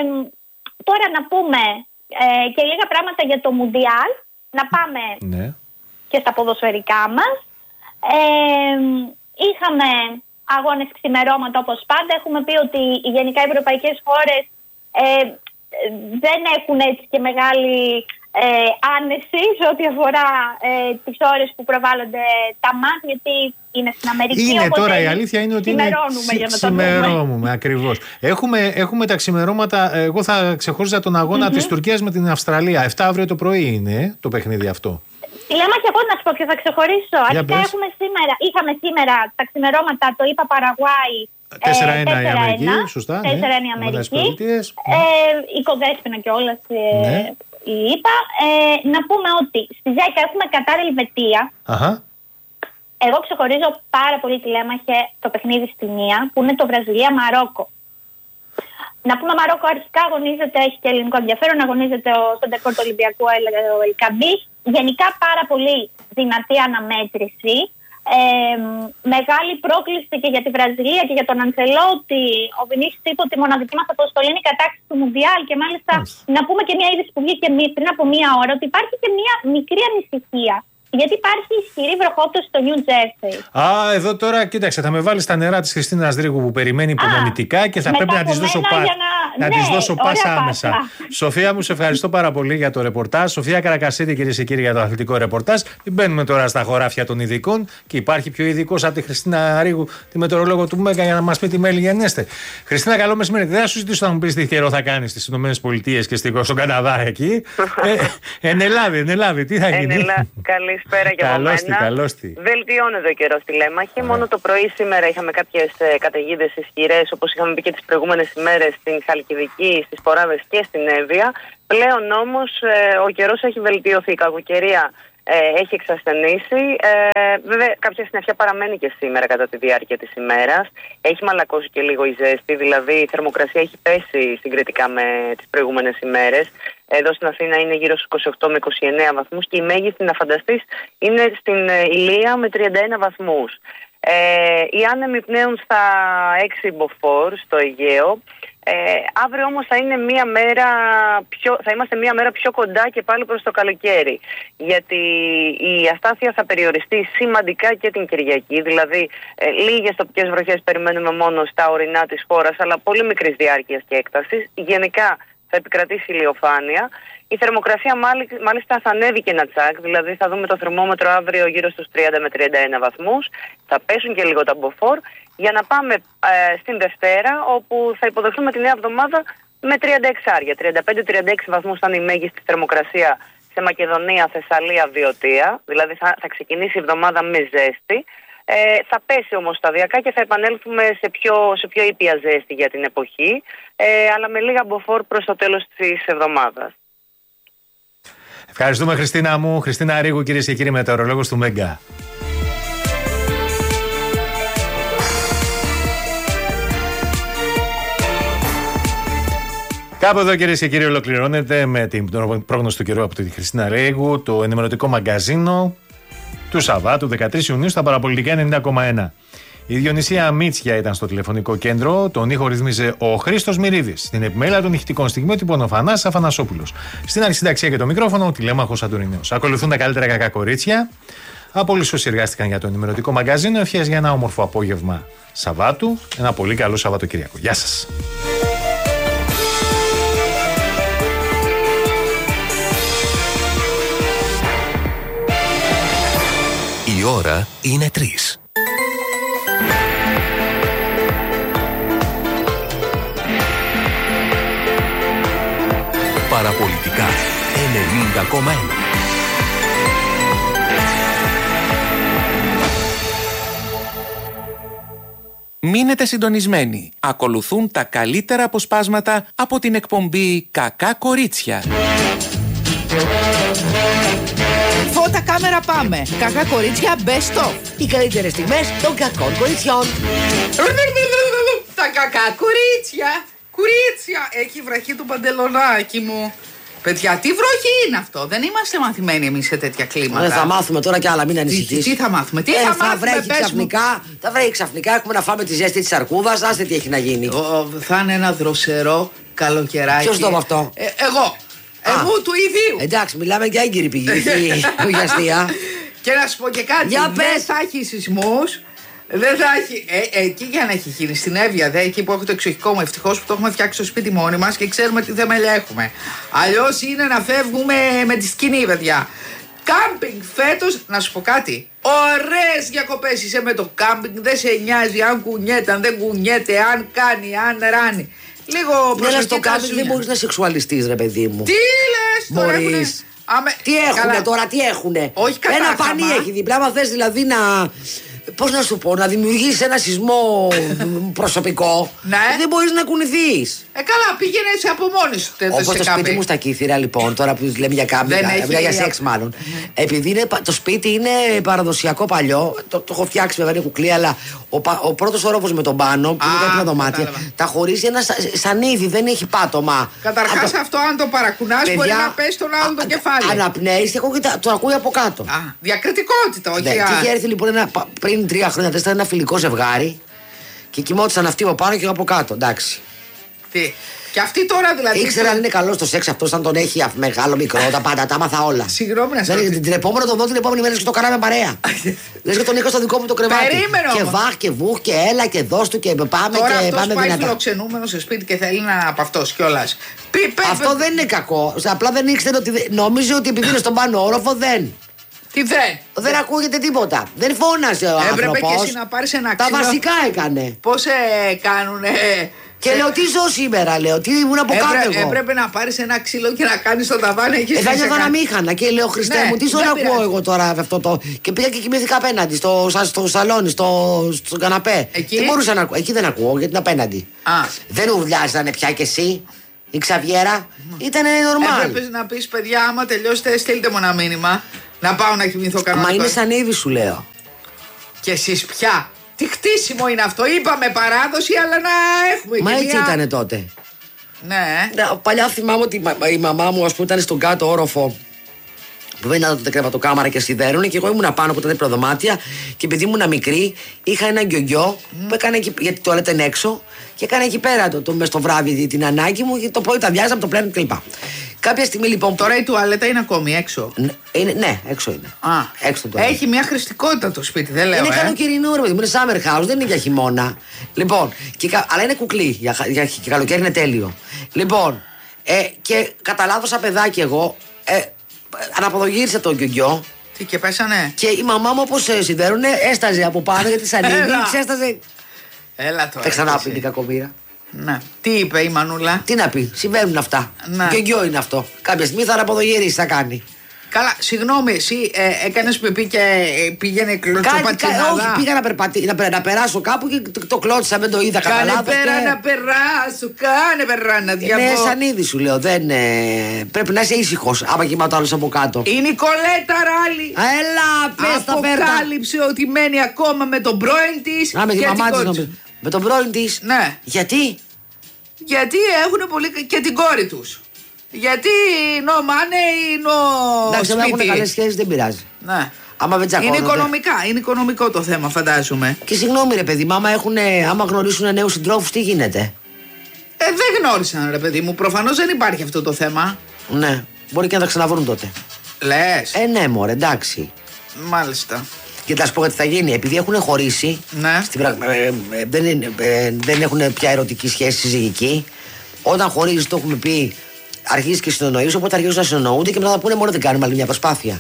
τώρα να πούμε ε, και λίγα πράγματα για το Μουντιάλ. Να πάμε ναι. και στα ποδοσφαιρικά μας. Ε, είχαμε αγώνες ξημερώματα όπως πάντα. Έχουμε πει ότι γενικά οι ευρωπαϊκές χώρες ε, δεν έχουν έτσι και μεγάλη ε, άνεση σε ό,τι αφορά ε, τις ώρες που προβάλλονται τα μάτς, γιατί είναι στην Αμερική. Είναι τώρα, η αλήθεια είναι ότι είναι για να ξημερώνουμε ακριβώς. Έχουμε, έχουμε τα ξημερώματα, εγώ θα ξεχώριζα τον αγώνα mm-hmm. της Τουρκίας με την Αυστραλία. εφτά αύριο το πρωί είναι το παιχνίδι αυτό. Λέμε και εγώ να σου πω ποιο θα ξεχωρίσω. Αρχικά έχουμε σήμερα, είχαμε σήμερα τα ξημερώματα, το είπα Παραγουάη. τέσσερα ένα η Αμερική, σωστά. τέσσερα ένα η Αμερική. Ε, η Κοδέσποινα κιόλας ε, ναι. η ΙΠΑ. Ε, να πούμε ότι στις δέκα έχουμε Κατάρ Ελβετία. Αχα. Εγώ ξεχωρίζω πάρα πολύ, τηλέμαχε, το παιχνίδι στη μία, που είναι το Βραζιλία-Μαρόκο. Να πούμε, Μαρόκο αρχικά αγωνίζεται, έχει και ελληνικό ενδιαφέρον, αγωνίζεται ο Σεντεκόρ του Ολυμπιακού, ο Ελκαμπή. Γενικά πάρα πολύ δυνατή αναμέτρηση. Ε, μεγάλη πρόκληση και για τη Βραζιλία και για τον Αντσελότη. Ο Βινίσιος είπε ότι η μοναδική μας αποστολή είναι η κατάκτηση του Μουντιάλ. Και μάλιστα mm. να πούμε και μια είδηση που βγήκε πριν από μία ώρα, ότι υπάρχει και μια μικρή ανησυχία. Γιατί υπάρχει ισχυρή βροχόπτωση στο Νιου Τζέρσεϊ. Α, εδώ τώρα κοίταξε, θα με βάλει στα νερά της Χριστίνας Ρίγου που περιμένει υπομονητικά και θα πρέπει να της δώσω, πα... να... να ναι, της δώσω πάσα άμεσα. Πάσα. Σοφία μου, σε ευχαριστώ πάρα πολύ για το ρεπορτάζ. Σοφία Καρακασίδη, κυρίες και κύριοι, για το αθλητικό ρεπορτάζ. Μπαίνουμε τώρα στα χωράφια των ειδικών και υπάρχει πιο ειδικός από τη Χριστίνα Ρίγου, τη μετεωρολόγο του Μέγκα, για να μας πει τι μέλη γενέστε. Χριστίνα, καλό μεσημέρι. Δεν θα σου ζητήσω να μου πει τι καιρό θα κάνει στις ΗΠΑ και στον Καναδά εκεί. ε, εν Ελλάδα, εν Ελλάδα, τι θα γίνει. Καλησπέρα και από μένα. Βελτιώνεται ο καιρός στη Λέμαχη. Yeah. Μόνο το πρωί σήμερα είχαμε κάποιες ε, καταιγίδες ισχυρές, όπως είχαμε πει και τις προηγούμενες ημέρες στην Χαλκιδική, στις Ποράδες και στην Εύβοια. Πλέον όμως ε, ο καιρός έχει βελτιωθεί. Η κακοκαιρία ε, έχει εξασθενήσει. Ε, βέβαια, κάποια συννεφιά παραμένει και σήμερα κατά τη διάρκεια της ημέρας. Έχει μαλακώσει και λίγο η ζέστη, δηλαδή η θερμοκρασία έχει πέσει συγκριτικά με τις προηγούμενες ημέρες. Εδώ στην Αθήνα είναι γύρω στους είκοσι οκτώ με είκοσι εννέα βαθμούς και η μέγιστη, να φανταστείς, είναι στην Ηλία με τριάντα ένα βαθμούς. Ε, οι άνεμοι πνέουν στα έξι μποφόρ στο Αιγαίο. Ε, αύριο όμως θα, είναι μία μέρα πιο, θα είμαστε μία μέρα πιο κοντά και πάλι προς το καλοκαίρι. Γιατί η αστάθεια θα περιοριστεί σημαντικά και την Κυριακή. Δηλαδή ε, λίγες τοπικές βροχές περιμένουμε μόνο στα ορεινά της χώρας, αλλά πολύ μικρής διάρκειας και έκτασης. Γενικά θα επικρατήσει ηλιοφάνεια. Η θερμοκρασία μάλιστα θα ανέβει και ένα τσάκ, δηλαδή θα δούμε το θερμόμετρο αύριο γύρω στους τριάντα με τριάντα ένα βαθμούς. Θα πέσουν και λίγο τα μποφόρ για να πάμε ε, στην Δευτέρα, όπου θα υποδεχθούμε τη νέα εβδομάδα με τριάντα έξι, τριάντα πέντε με τριάντα έξι βαθμούς θα είναι η μέγιστη θερμοκρασία σε Μακεδονία, Θεσσαλία, Βιωτία. Δηλαδή θα, θα ξεκινήσει η εβδομάδα με ζέστη. Ε, θα πέσει όμως σταδιακά και θα επανέλθουμε σε πιο, σε πιο ήπια ζέστη για την εποχή, ε, αλλά με λίγα μποφόρ προς το τέλος της εβδομάδας. Ευχαριστούμε, Χριστίνα μου. Χριστίνα Ρίγου, κυρίες και κύριοι, μετεωρολόγος του Μέγκα. Κάπου εδώ, κυρίες και κύριοι, ολοκληρώνεται με την πρόγνωση του καιρού από τη Χριστίνα Ρίγου το ενημερωτικό μαγκαζίνο του Σαββάτου δεκατρείς Ιουνίου στα Παραπολιτικά ενενήντα κόμμα ένα. Η Διονυσία Μίτσια ήταν στο τηλεφωνικό κέντρο, τον ήχο ρυθμίζε ο Χρήστος Μυρίδης. Στην επιμέλεια των ηχητικών στιγμιότυπων ο Φανάς Αφανασόπουλος. Στην αρχισυνταξία και το μικρόφωνο ο τηλέμαχος Αντωνινέος. Ακολουθούν τα καλύτερα κακά κορίτσια. Από όλους όσοι εργάστηκαν για το ενημερωτικό μαγκαζίνο, ευχές για ένα όμορφο απόγευμα Σαββάτου. Ένα πολύ καλό Σαββατοκυριακό. Γεια σας. Η ώρα είναι τρεις. Παραπολιτικά ενενήντα κόμμα ένα. Μείνετε συντονισμένοι. Ακολουθούν τα καλύτερα αποσπάσματα από την εκπομπή «Κακά κορίτσια». Φώτα, κάμερα, πάμε. Κακά κορίτσια, best of. Οι καλύτερες στιγμές των κακών κοριτσιών. Τα κακά κορίτσια. Κορίτσια. Έχει βραχή του παντελονάκι μου. Παιδιά, τι βροχή είναι αυτό. Δεν είμαστε μαθημένοι εμείς σε τέτοια κλίματα. Δεν θα μάθουμε τώρα κι άλλα, μην ανησυχείς. Τι, τι θα μάθουμε, τι ε, θα, θα μάθουμε, βρέχει ξαφνικά, θα βρέχει ξαφνικά. Έχουμε να φάμε τη ζέστη της αρκούδας. Άστε τι έχει να γίνει. Ο, θα είναι ένα δροσερό καλοκαιράκι. Ποιος το είπε αυτό? Ε, εγώ. Εγώ του ιδίου. Εντάξει, μιλάμε για έγκυρη πηγή, όχι αστεία. Και να σου πω και κάτι. Για δεν πες. Θα έχει σεισμούς. Δεν θα έχει. Ε, εκεί για να έχει γίνει, στην Εύβοια, δε, εκεί που έχω το εξοχικό μου, ευτυχώς που το έχουμε φτιάξει στο σπίτι μόνοι μας και ξέρουμε τι θεμέλια έχουμε. Αλλιώς είναι να φεύγουμε με τη σκηνή, παιδιά. Κάμπινγκ φέτος, να σου πω κάτι. Ωραίες διακοπές είσαι με το κάμπινγκ. Δεν σε νοιάζει αν κουνιέται, αν δεν κουνιέται, αν κάνει, αν ράνει. Λίγο προσοχή. Στο κάμπινγκ δεν μπορείς να σεξουαλιστείς, ρε παιδί μου. Τι λες τώρα? Μπορείς. Άμε... Τι έχουνε Καλά. Τώρα, τι έχουνε? Όχι κατά Ένα πανί έχει δίπλα. Άμα θες δηλαδή να πώς να σου πω, να δημιουργήσεις ένα σεισμό προσωπικό. Ναι. Δεν μπορείς να κουνηθείς. Ε, καλά, πήγαινε σε από μόνη σου. Όπως το σπίτι μου στα Κύθυρα, λοιπόν, τώρα που λέμε για κάμπινγκ, για σεξ μάλλον. Mm-hmm. Επειδή είναι, το σπίτι είναι παραδοσιακό παλιό, το, το έχω φτιάξει βέβαια, είναι κουκλί, αλλά ο, ο πρώτος όροφος με τον πάνω, που είναι κάποια δωμάτια, τα χωρίζει ένα σα, σανίδι, δεν έχει πάτωμα. Καταρχάς το... αυτό, αν το παρακουνάς, μπορεί να πέσει τον άλλον το κεφάλι. Αναπνέεις και το ακούει από κάτω. Α, διακριτικότητα, όχι. Ναι, και είχε έρθει λοιπόν ένα, πριν τρία χρόνια, τέσσερα, ένα φιλικό ζευγάρι και κοιμόντουσαν αυτοί από πάνω και εγώ από κάτω. Εντάξει. Τι. Και αυτή τώρα δηλαδή. Ήξερα αν είναι καλό στο σεξ αυτό, αν τον έχει μεγάλο, μικρό, τα πάντα, τα άμαθα όλα. Συγγνώμη να σα πω. Την επόμενη τον δω την επόμενη μέρα και το κάναμε παρέα. Λες και τον είχα στο δικό μου το κρεβάτι. Περίμενε. Και βάχ και βουχ και έλα και δώσ' του και πάμε τώρα και αυτός πάμε πάει δυνατά. φιλοξενούμενο σε σπίτι και θέλει να από αυτό κιόλα. Αυτό δεν είναι κακό. Απλά δεν ήξερε ότι. Νόμιζε ότι επειδή είναι στον πάνω όροφο δεν. Τι δεν. Δεν ακούγεται τίποτα. Δεν φώνασε ο άνθρωπος. Έπρεπε και εσύ να πάρεις ένα τα ξύλο. Τα βασικά έκανε. Πώς ε, κάνουνε. Και σε... λέω τι ζω σήμερα, λέω. Τι ήμουν από Έπρε, κάτω εγώ. Έπρεπε να πάρεις ένα ξύλο και να κάνεις το ταβάνι εκεί. Ε, θα νιώθω να μήχανα και λέω Χριστέ ναι, μου, τι ζώνα ακούω εγώ τώρα αυτό το. Και πήγα και κοιμήθηκα απέναντι στο, στο σαλόνι, στο, στο καναπέ. Εκεί? Δεν μπορούσα να ακούω. Εκεί δεν ακούω γιατί είναι απέναντι. Α. Δεν ουρλιάζανε πια κι εσύ. Η Ξαβιέρα mm. ήταν normal. Έπρεπε να πεις παιδιά, άμα τελειώσετε, στείλτε μου ένα μήνυμα. Να πάω να κοιμηθώ κανένα. Μα είναι σαν είδη σου λέω. Και εσείς πια. Τι χτίσιμο είναι αυτό. Είπαμε παράδοση, αλλά να έχουμε. Μα έτσι μια... ήταν τότε. Ναι. ναι. Παλιά θυμάμαι ότι η μαμά μου, ας πούμε, ήταν στον κάτω όροφο. Που δεν ήταν τότε κρεβατοκάμαρα και σιδέρουν. Και εγώ ήμουν πάνω από τα τρίπλα δωμάτια. Και επειδή ήμουν μικρή, είχα ένα γκιογιό mm. που έκανε εκεί. Γιατί το λέτε έξω. Και έκανε εκεί πέρα το, το, μες το βράδυ την ανάγκη μου. Και το πρωί τα διάζαμε, το πλένω κλπ. Κάποια στιγμή λοιπόν. Τώρα η τουαλέτα είναι ακόμη έξω. Ναι, είναι, ναι έξω είναι. Α, έξω το έχει μια χρηστικότητα το σπίτι, δεν λέω. Είναι ε. καλοκαιρινό, ρε παιδί μου, είναι summer house, δεν είναι για χειμώνα. Λοιπόν, και, αλλά είναι κουκλί. Για, για, για καλοκαίρι είναι τέλειο. Λοιπόν, ε, και κατά λάθος σαν παιδάκι εγώ, ε, αναποδογύρισα το γκιογιό. Τι και πέσανε. Και η μαμά μου, όπως ε, σιδέρουνε, έσταζε από πάνω γιατί σαν ήδη, ξέσταζε. Έλα τώρα. Θα ξανάπει την κακομοίρα. Ναι. Τι είπε η Μανούλα. Τι να πει, συμβαίνουν αυτά. Ναι. Γκιογιό είναι αυτό. Κάποια στιγμή θα αναποδογυρίσει, θα κάνει. Καλά, συγγνώμη, εσύ ε, έκανες πιπί και ε, πήγαινε κλωτσοπατσινάδα. Όχι, πήγα να, περπατι... να, να περάσω κάπου και το, το κλώτσισα, δεν το είδα κατά λάθος. Κάνε πέρα και... να περάσω, κάνε πέρα να διαβώ. Είναι σαν είδη σου λέω, δεν, ε, πρέπει να είσαι ήσυχος άμα κοιμάται άλλος από κάτω. Η Νικολέτα Ράλη. Έλα, πες τα πέρα. Αποκάλυψε ότι μένει ακόμα με τον πρώην της. Α, με τη μαμά της νομίζω. Με τον πρώην της. Ναι. Γιατί? Γιατί έχουν πολύ και την κόρη τους. Γιατί νο μάνε ή νο εντάξει, σπίτι. έχουν καλές σχέσεις, δεν πειράζει. Ναι. Άμα δεν είναι οικονομικά, είναι οικονομικό το θέμα, φαντάζομαι. Και συγγνώμη, ρε παιδί, άμα, έχουν, άμα γνωρίσουν νέους συντρόφους, τι γίνεται? Ε, δεν γνώρισαν, ρε παιδί μου. Προφανώς δεν υπάρχει αυτό το θέμα. Ναι, μπορεί και να τα ξαναβρούν τότε. Λες? Ε, ναι, μωρέ, εντάξει. Μάλιστα. Και θα σου πω τι θα γίνει. Επειδή έχουν χωρίσει, ναι. στην πραγ... ε, ε, δεν, είναι, ε, δεν έχουν πια ερωτική σχέση συζυγική. Όταν χωρίζει, το έχουμε πει, αρχίζει και συνεννοείς, οπότε αρχίζουν να συνεννοούνται και μετά θα πούνε μόνο δεν κάνουμε άλλη μια προσπάθεια.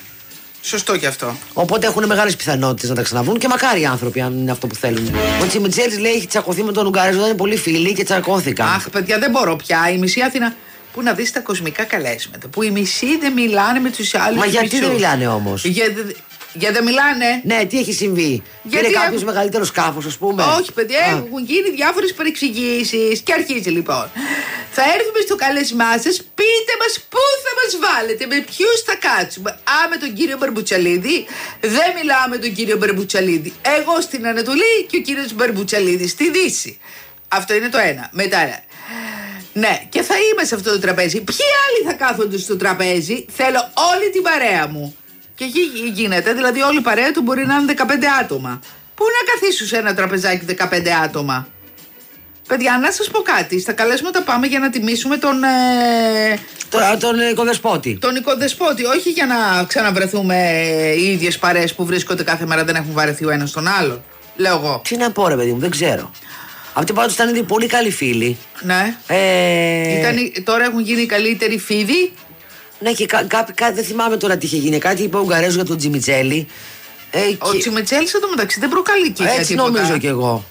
Σωστό και αυτό. Οπότε έχουν μεγάλες πιθανότητες να τα ξαναβρούν και μακάρι οι άνθρωποι, αν είναι αυτό που θέλουν. Ο Τσιμιτσέλης λέει έχει τσακωθεί με τον Ουγγαρέζο, ήταν πολύ φίλοι και τσακώθηκαν. Αχ, παιδιά, δεν μπορώ πια. Η μισή Αθήνα. Πού να δεις τα κοσμικά καλέσματα. Που οι μισοί δεν μιλάνε με τους άλλους. Μα γιατί μισούς. δεν μιλάνε όμως? Για... Για δεν μιλάνε. Ναι, τι έχει συμβεί? Γιατί είναι κάποιο έχουν... μεγαλύτερο σκάφο, α πούμε. Όχι, παιδιά, Α. έχουν γίνει διάφορες παρεξηγήσεις. Και αρχίζει λοιπόν. Θα έρθουμε στο καλέσμά σας. Πείτε μας πού θα μας βάλετε, με ποιους θα κάτσουμε. Α, με τον κύριο Μπαρμπουτσαλίδη. Δεν μιλάω με τον κύριο Μπαρμπουτσαλίδη. Εγώ στην Ανατολή και ο κύριος Μπαρμπουτσαλίδη στη Δύση. Αυτό είναι το ένα. Μετά. Ναι, και θα είμαι σε αυτό το τραπέζι. Ποιοι άλλοι θα κάθονται στο τραπέζι? Θέλω όλη την παρέα μου. Και εκεί γίνεται, δηλαδή όλη η παρέα του μπορεί να είναι δεκαπέντε άτομα. Πού να καθίσουν σε ένα τραπεζάκι δεκαπέντε άτομα? Παιδιά, να σας πω κάτι. Στα καλέσματα πάμε για να τιμήσουμε τον... Ε... Τον, τον οικοδεσπότη. Τον οικοδεσπότη, όχι για να ξαναβρεθούμε οι ίδιες παρέες που βρίσκονται κάθε μέρα, δεν έχουν βαρεθεί ο ένας τον άλλον. Λέω εγώ. Τι να πω, ρε παιδί μου, δεν ξέρω. Αυτοί πάντως ήταν ήδη πολύ καλοί φίλοι. Ναι. Ε... Ήταν, τώρα έχουν γίνει οι καλύτεροι φίδοι. Ναι, και κά, κά, κά, δεν θυμάμαι τώρα τι είχε γίνει. Κάτι είπε ο Ουγγαρέζος για τον Τσιμιτσέλη. Ε, ο και... Τσιμιτσέλης εδώ μεταξύ δεν προκαλεί και έτσι τίποτα. Νομίζω κι εγώ.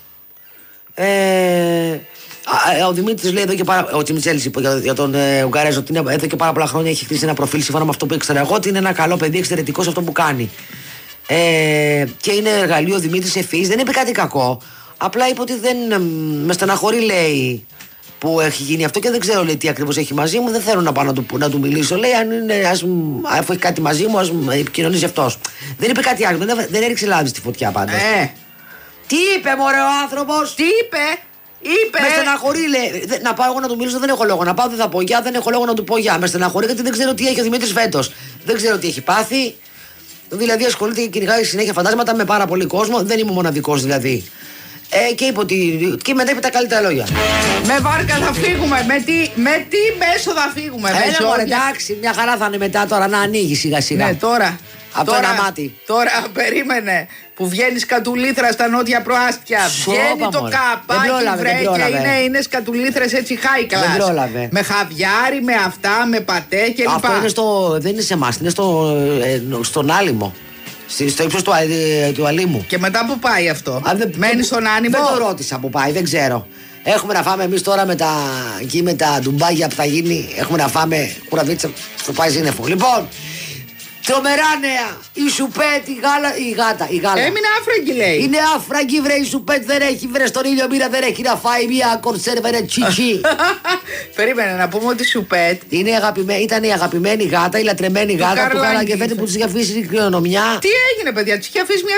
Ε, ο Δημήτρης λέει εδώ και πάρα. Ο Τσιμιτσέλης είπε για, για τον ε, Ουγγαρέζο ότι είναι, εδώ και πάρα πολλά χρόνια έχει χτίσει ένα προφίλ σύμφωνα με αυτό που ήξερα εγώ ότι είναι ένα καλό παιδί, εξαιρετικό σε αυτό που κάνει. Ε, και είναι εργαλείο Δημήτρης Ευφυής. Δεν είπε κάτι κακό. Απλά είπε ότι δεν. Με στεναχωρεί, λέει, που έχει γίνει αυτό και δεν ξέρω, λέει, τι ακριβώς έχει μαζί μου. Δεν θέλω να πάω να του, να του μιλήσω. Λέει, αν είναι, ας, αφού έχει κάτι μαζί μου, ας επικοινωνήσει αυτός. Δεν είπε κάτι άλλο. Δεν, δεν έριξε λάδι στη φωτιά πάντως. Ε. Τι είπε, μωρέ, ο άνθρωπος. Τι είπε. Είπε. Με στεναχωρεί, λέει. Να πάω εγώ να του μιλήσω, δεν έχω λόγο. Να πάω, δεν θα πω γεια, δεν έχω λόγο να του πω γεια. Με στεναχωρεί γιατί δεν ξέρω τι έχει ο Δημήτρης φέτος. Δεν ξέρω τι έχει πάθει. Δηλαδή ασχολείται και κυνηγάει συνέχεια φαντάσματα με πάρα πολύ κόσμο. Δεν είμαι ο μοναδικός δηλαδή. Ε, και είπε ότι. Και μετά είπε τα καλύτερα λόγια. Με βάρκα θα φύγουμε. Με τι, με τι μέσο θα φύγουμε. Έλα, μωρέ, εντάξει, μια χαρά θα είναι μετά τώρα να ανοίγει σιγά σιγά. Ναι, τώρα. Από τώρα, ένα μάτι. Τώρα περίμενε που βγαίνει σκατουλήθρα στα νότια προάστια. Βγαίνει το καπάκι, βρε, και είναι, είναι σκατουλήθρες έτσι high class. Δεν πρόλαβε. Με χαβιάρι, με αυτά, με πατέ κλπ. Αυτό είναι στο, δεν είναι σε εμάς, είναι στο, ε, στον Άλυμο. Στο ύψος του, ε, του Αλήμου. Και μετά που πάει αυτό. Μένει στον Άνιμο. Δεν το ρώτησα που πάει, δεν ξέρω. Έχουμε να φάμε εμείς τώρα με τα, εκεί με τα ντουμπάγια που θα γίνει. Έχουμε να φάμε κουραβίτσα στο πάει σύννεφο. Λοιπόν, τρομερά νέα. Η Σουπέτ, η γάλα, η γάτα, η γάλα. Έμεινε άφραγγι, λέει. Είναι άφραγγι, βρε. Η Σουπέτ δεν έχει, βρε. Στον ήλιο μοίρα δεν έχει να φάει μια κονσέρβα, ρε τσιτσί. Περίμενε να πούμε ότι η Σουπέτ είναι αγαπημένη, ήταν η αγαπημένη γάτα, η λατρεμένη γάτα του Καραγκεφέτη που της είχε αφήσει η κληρονομιά. Τι έγινε, παιδιά, της είχε αφήσει μια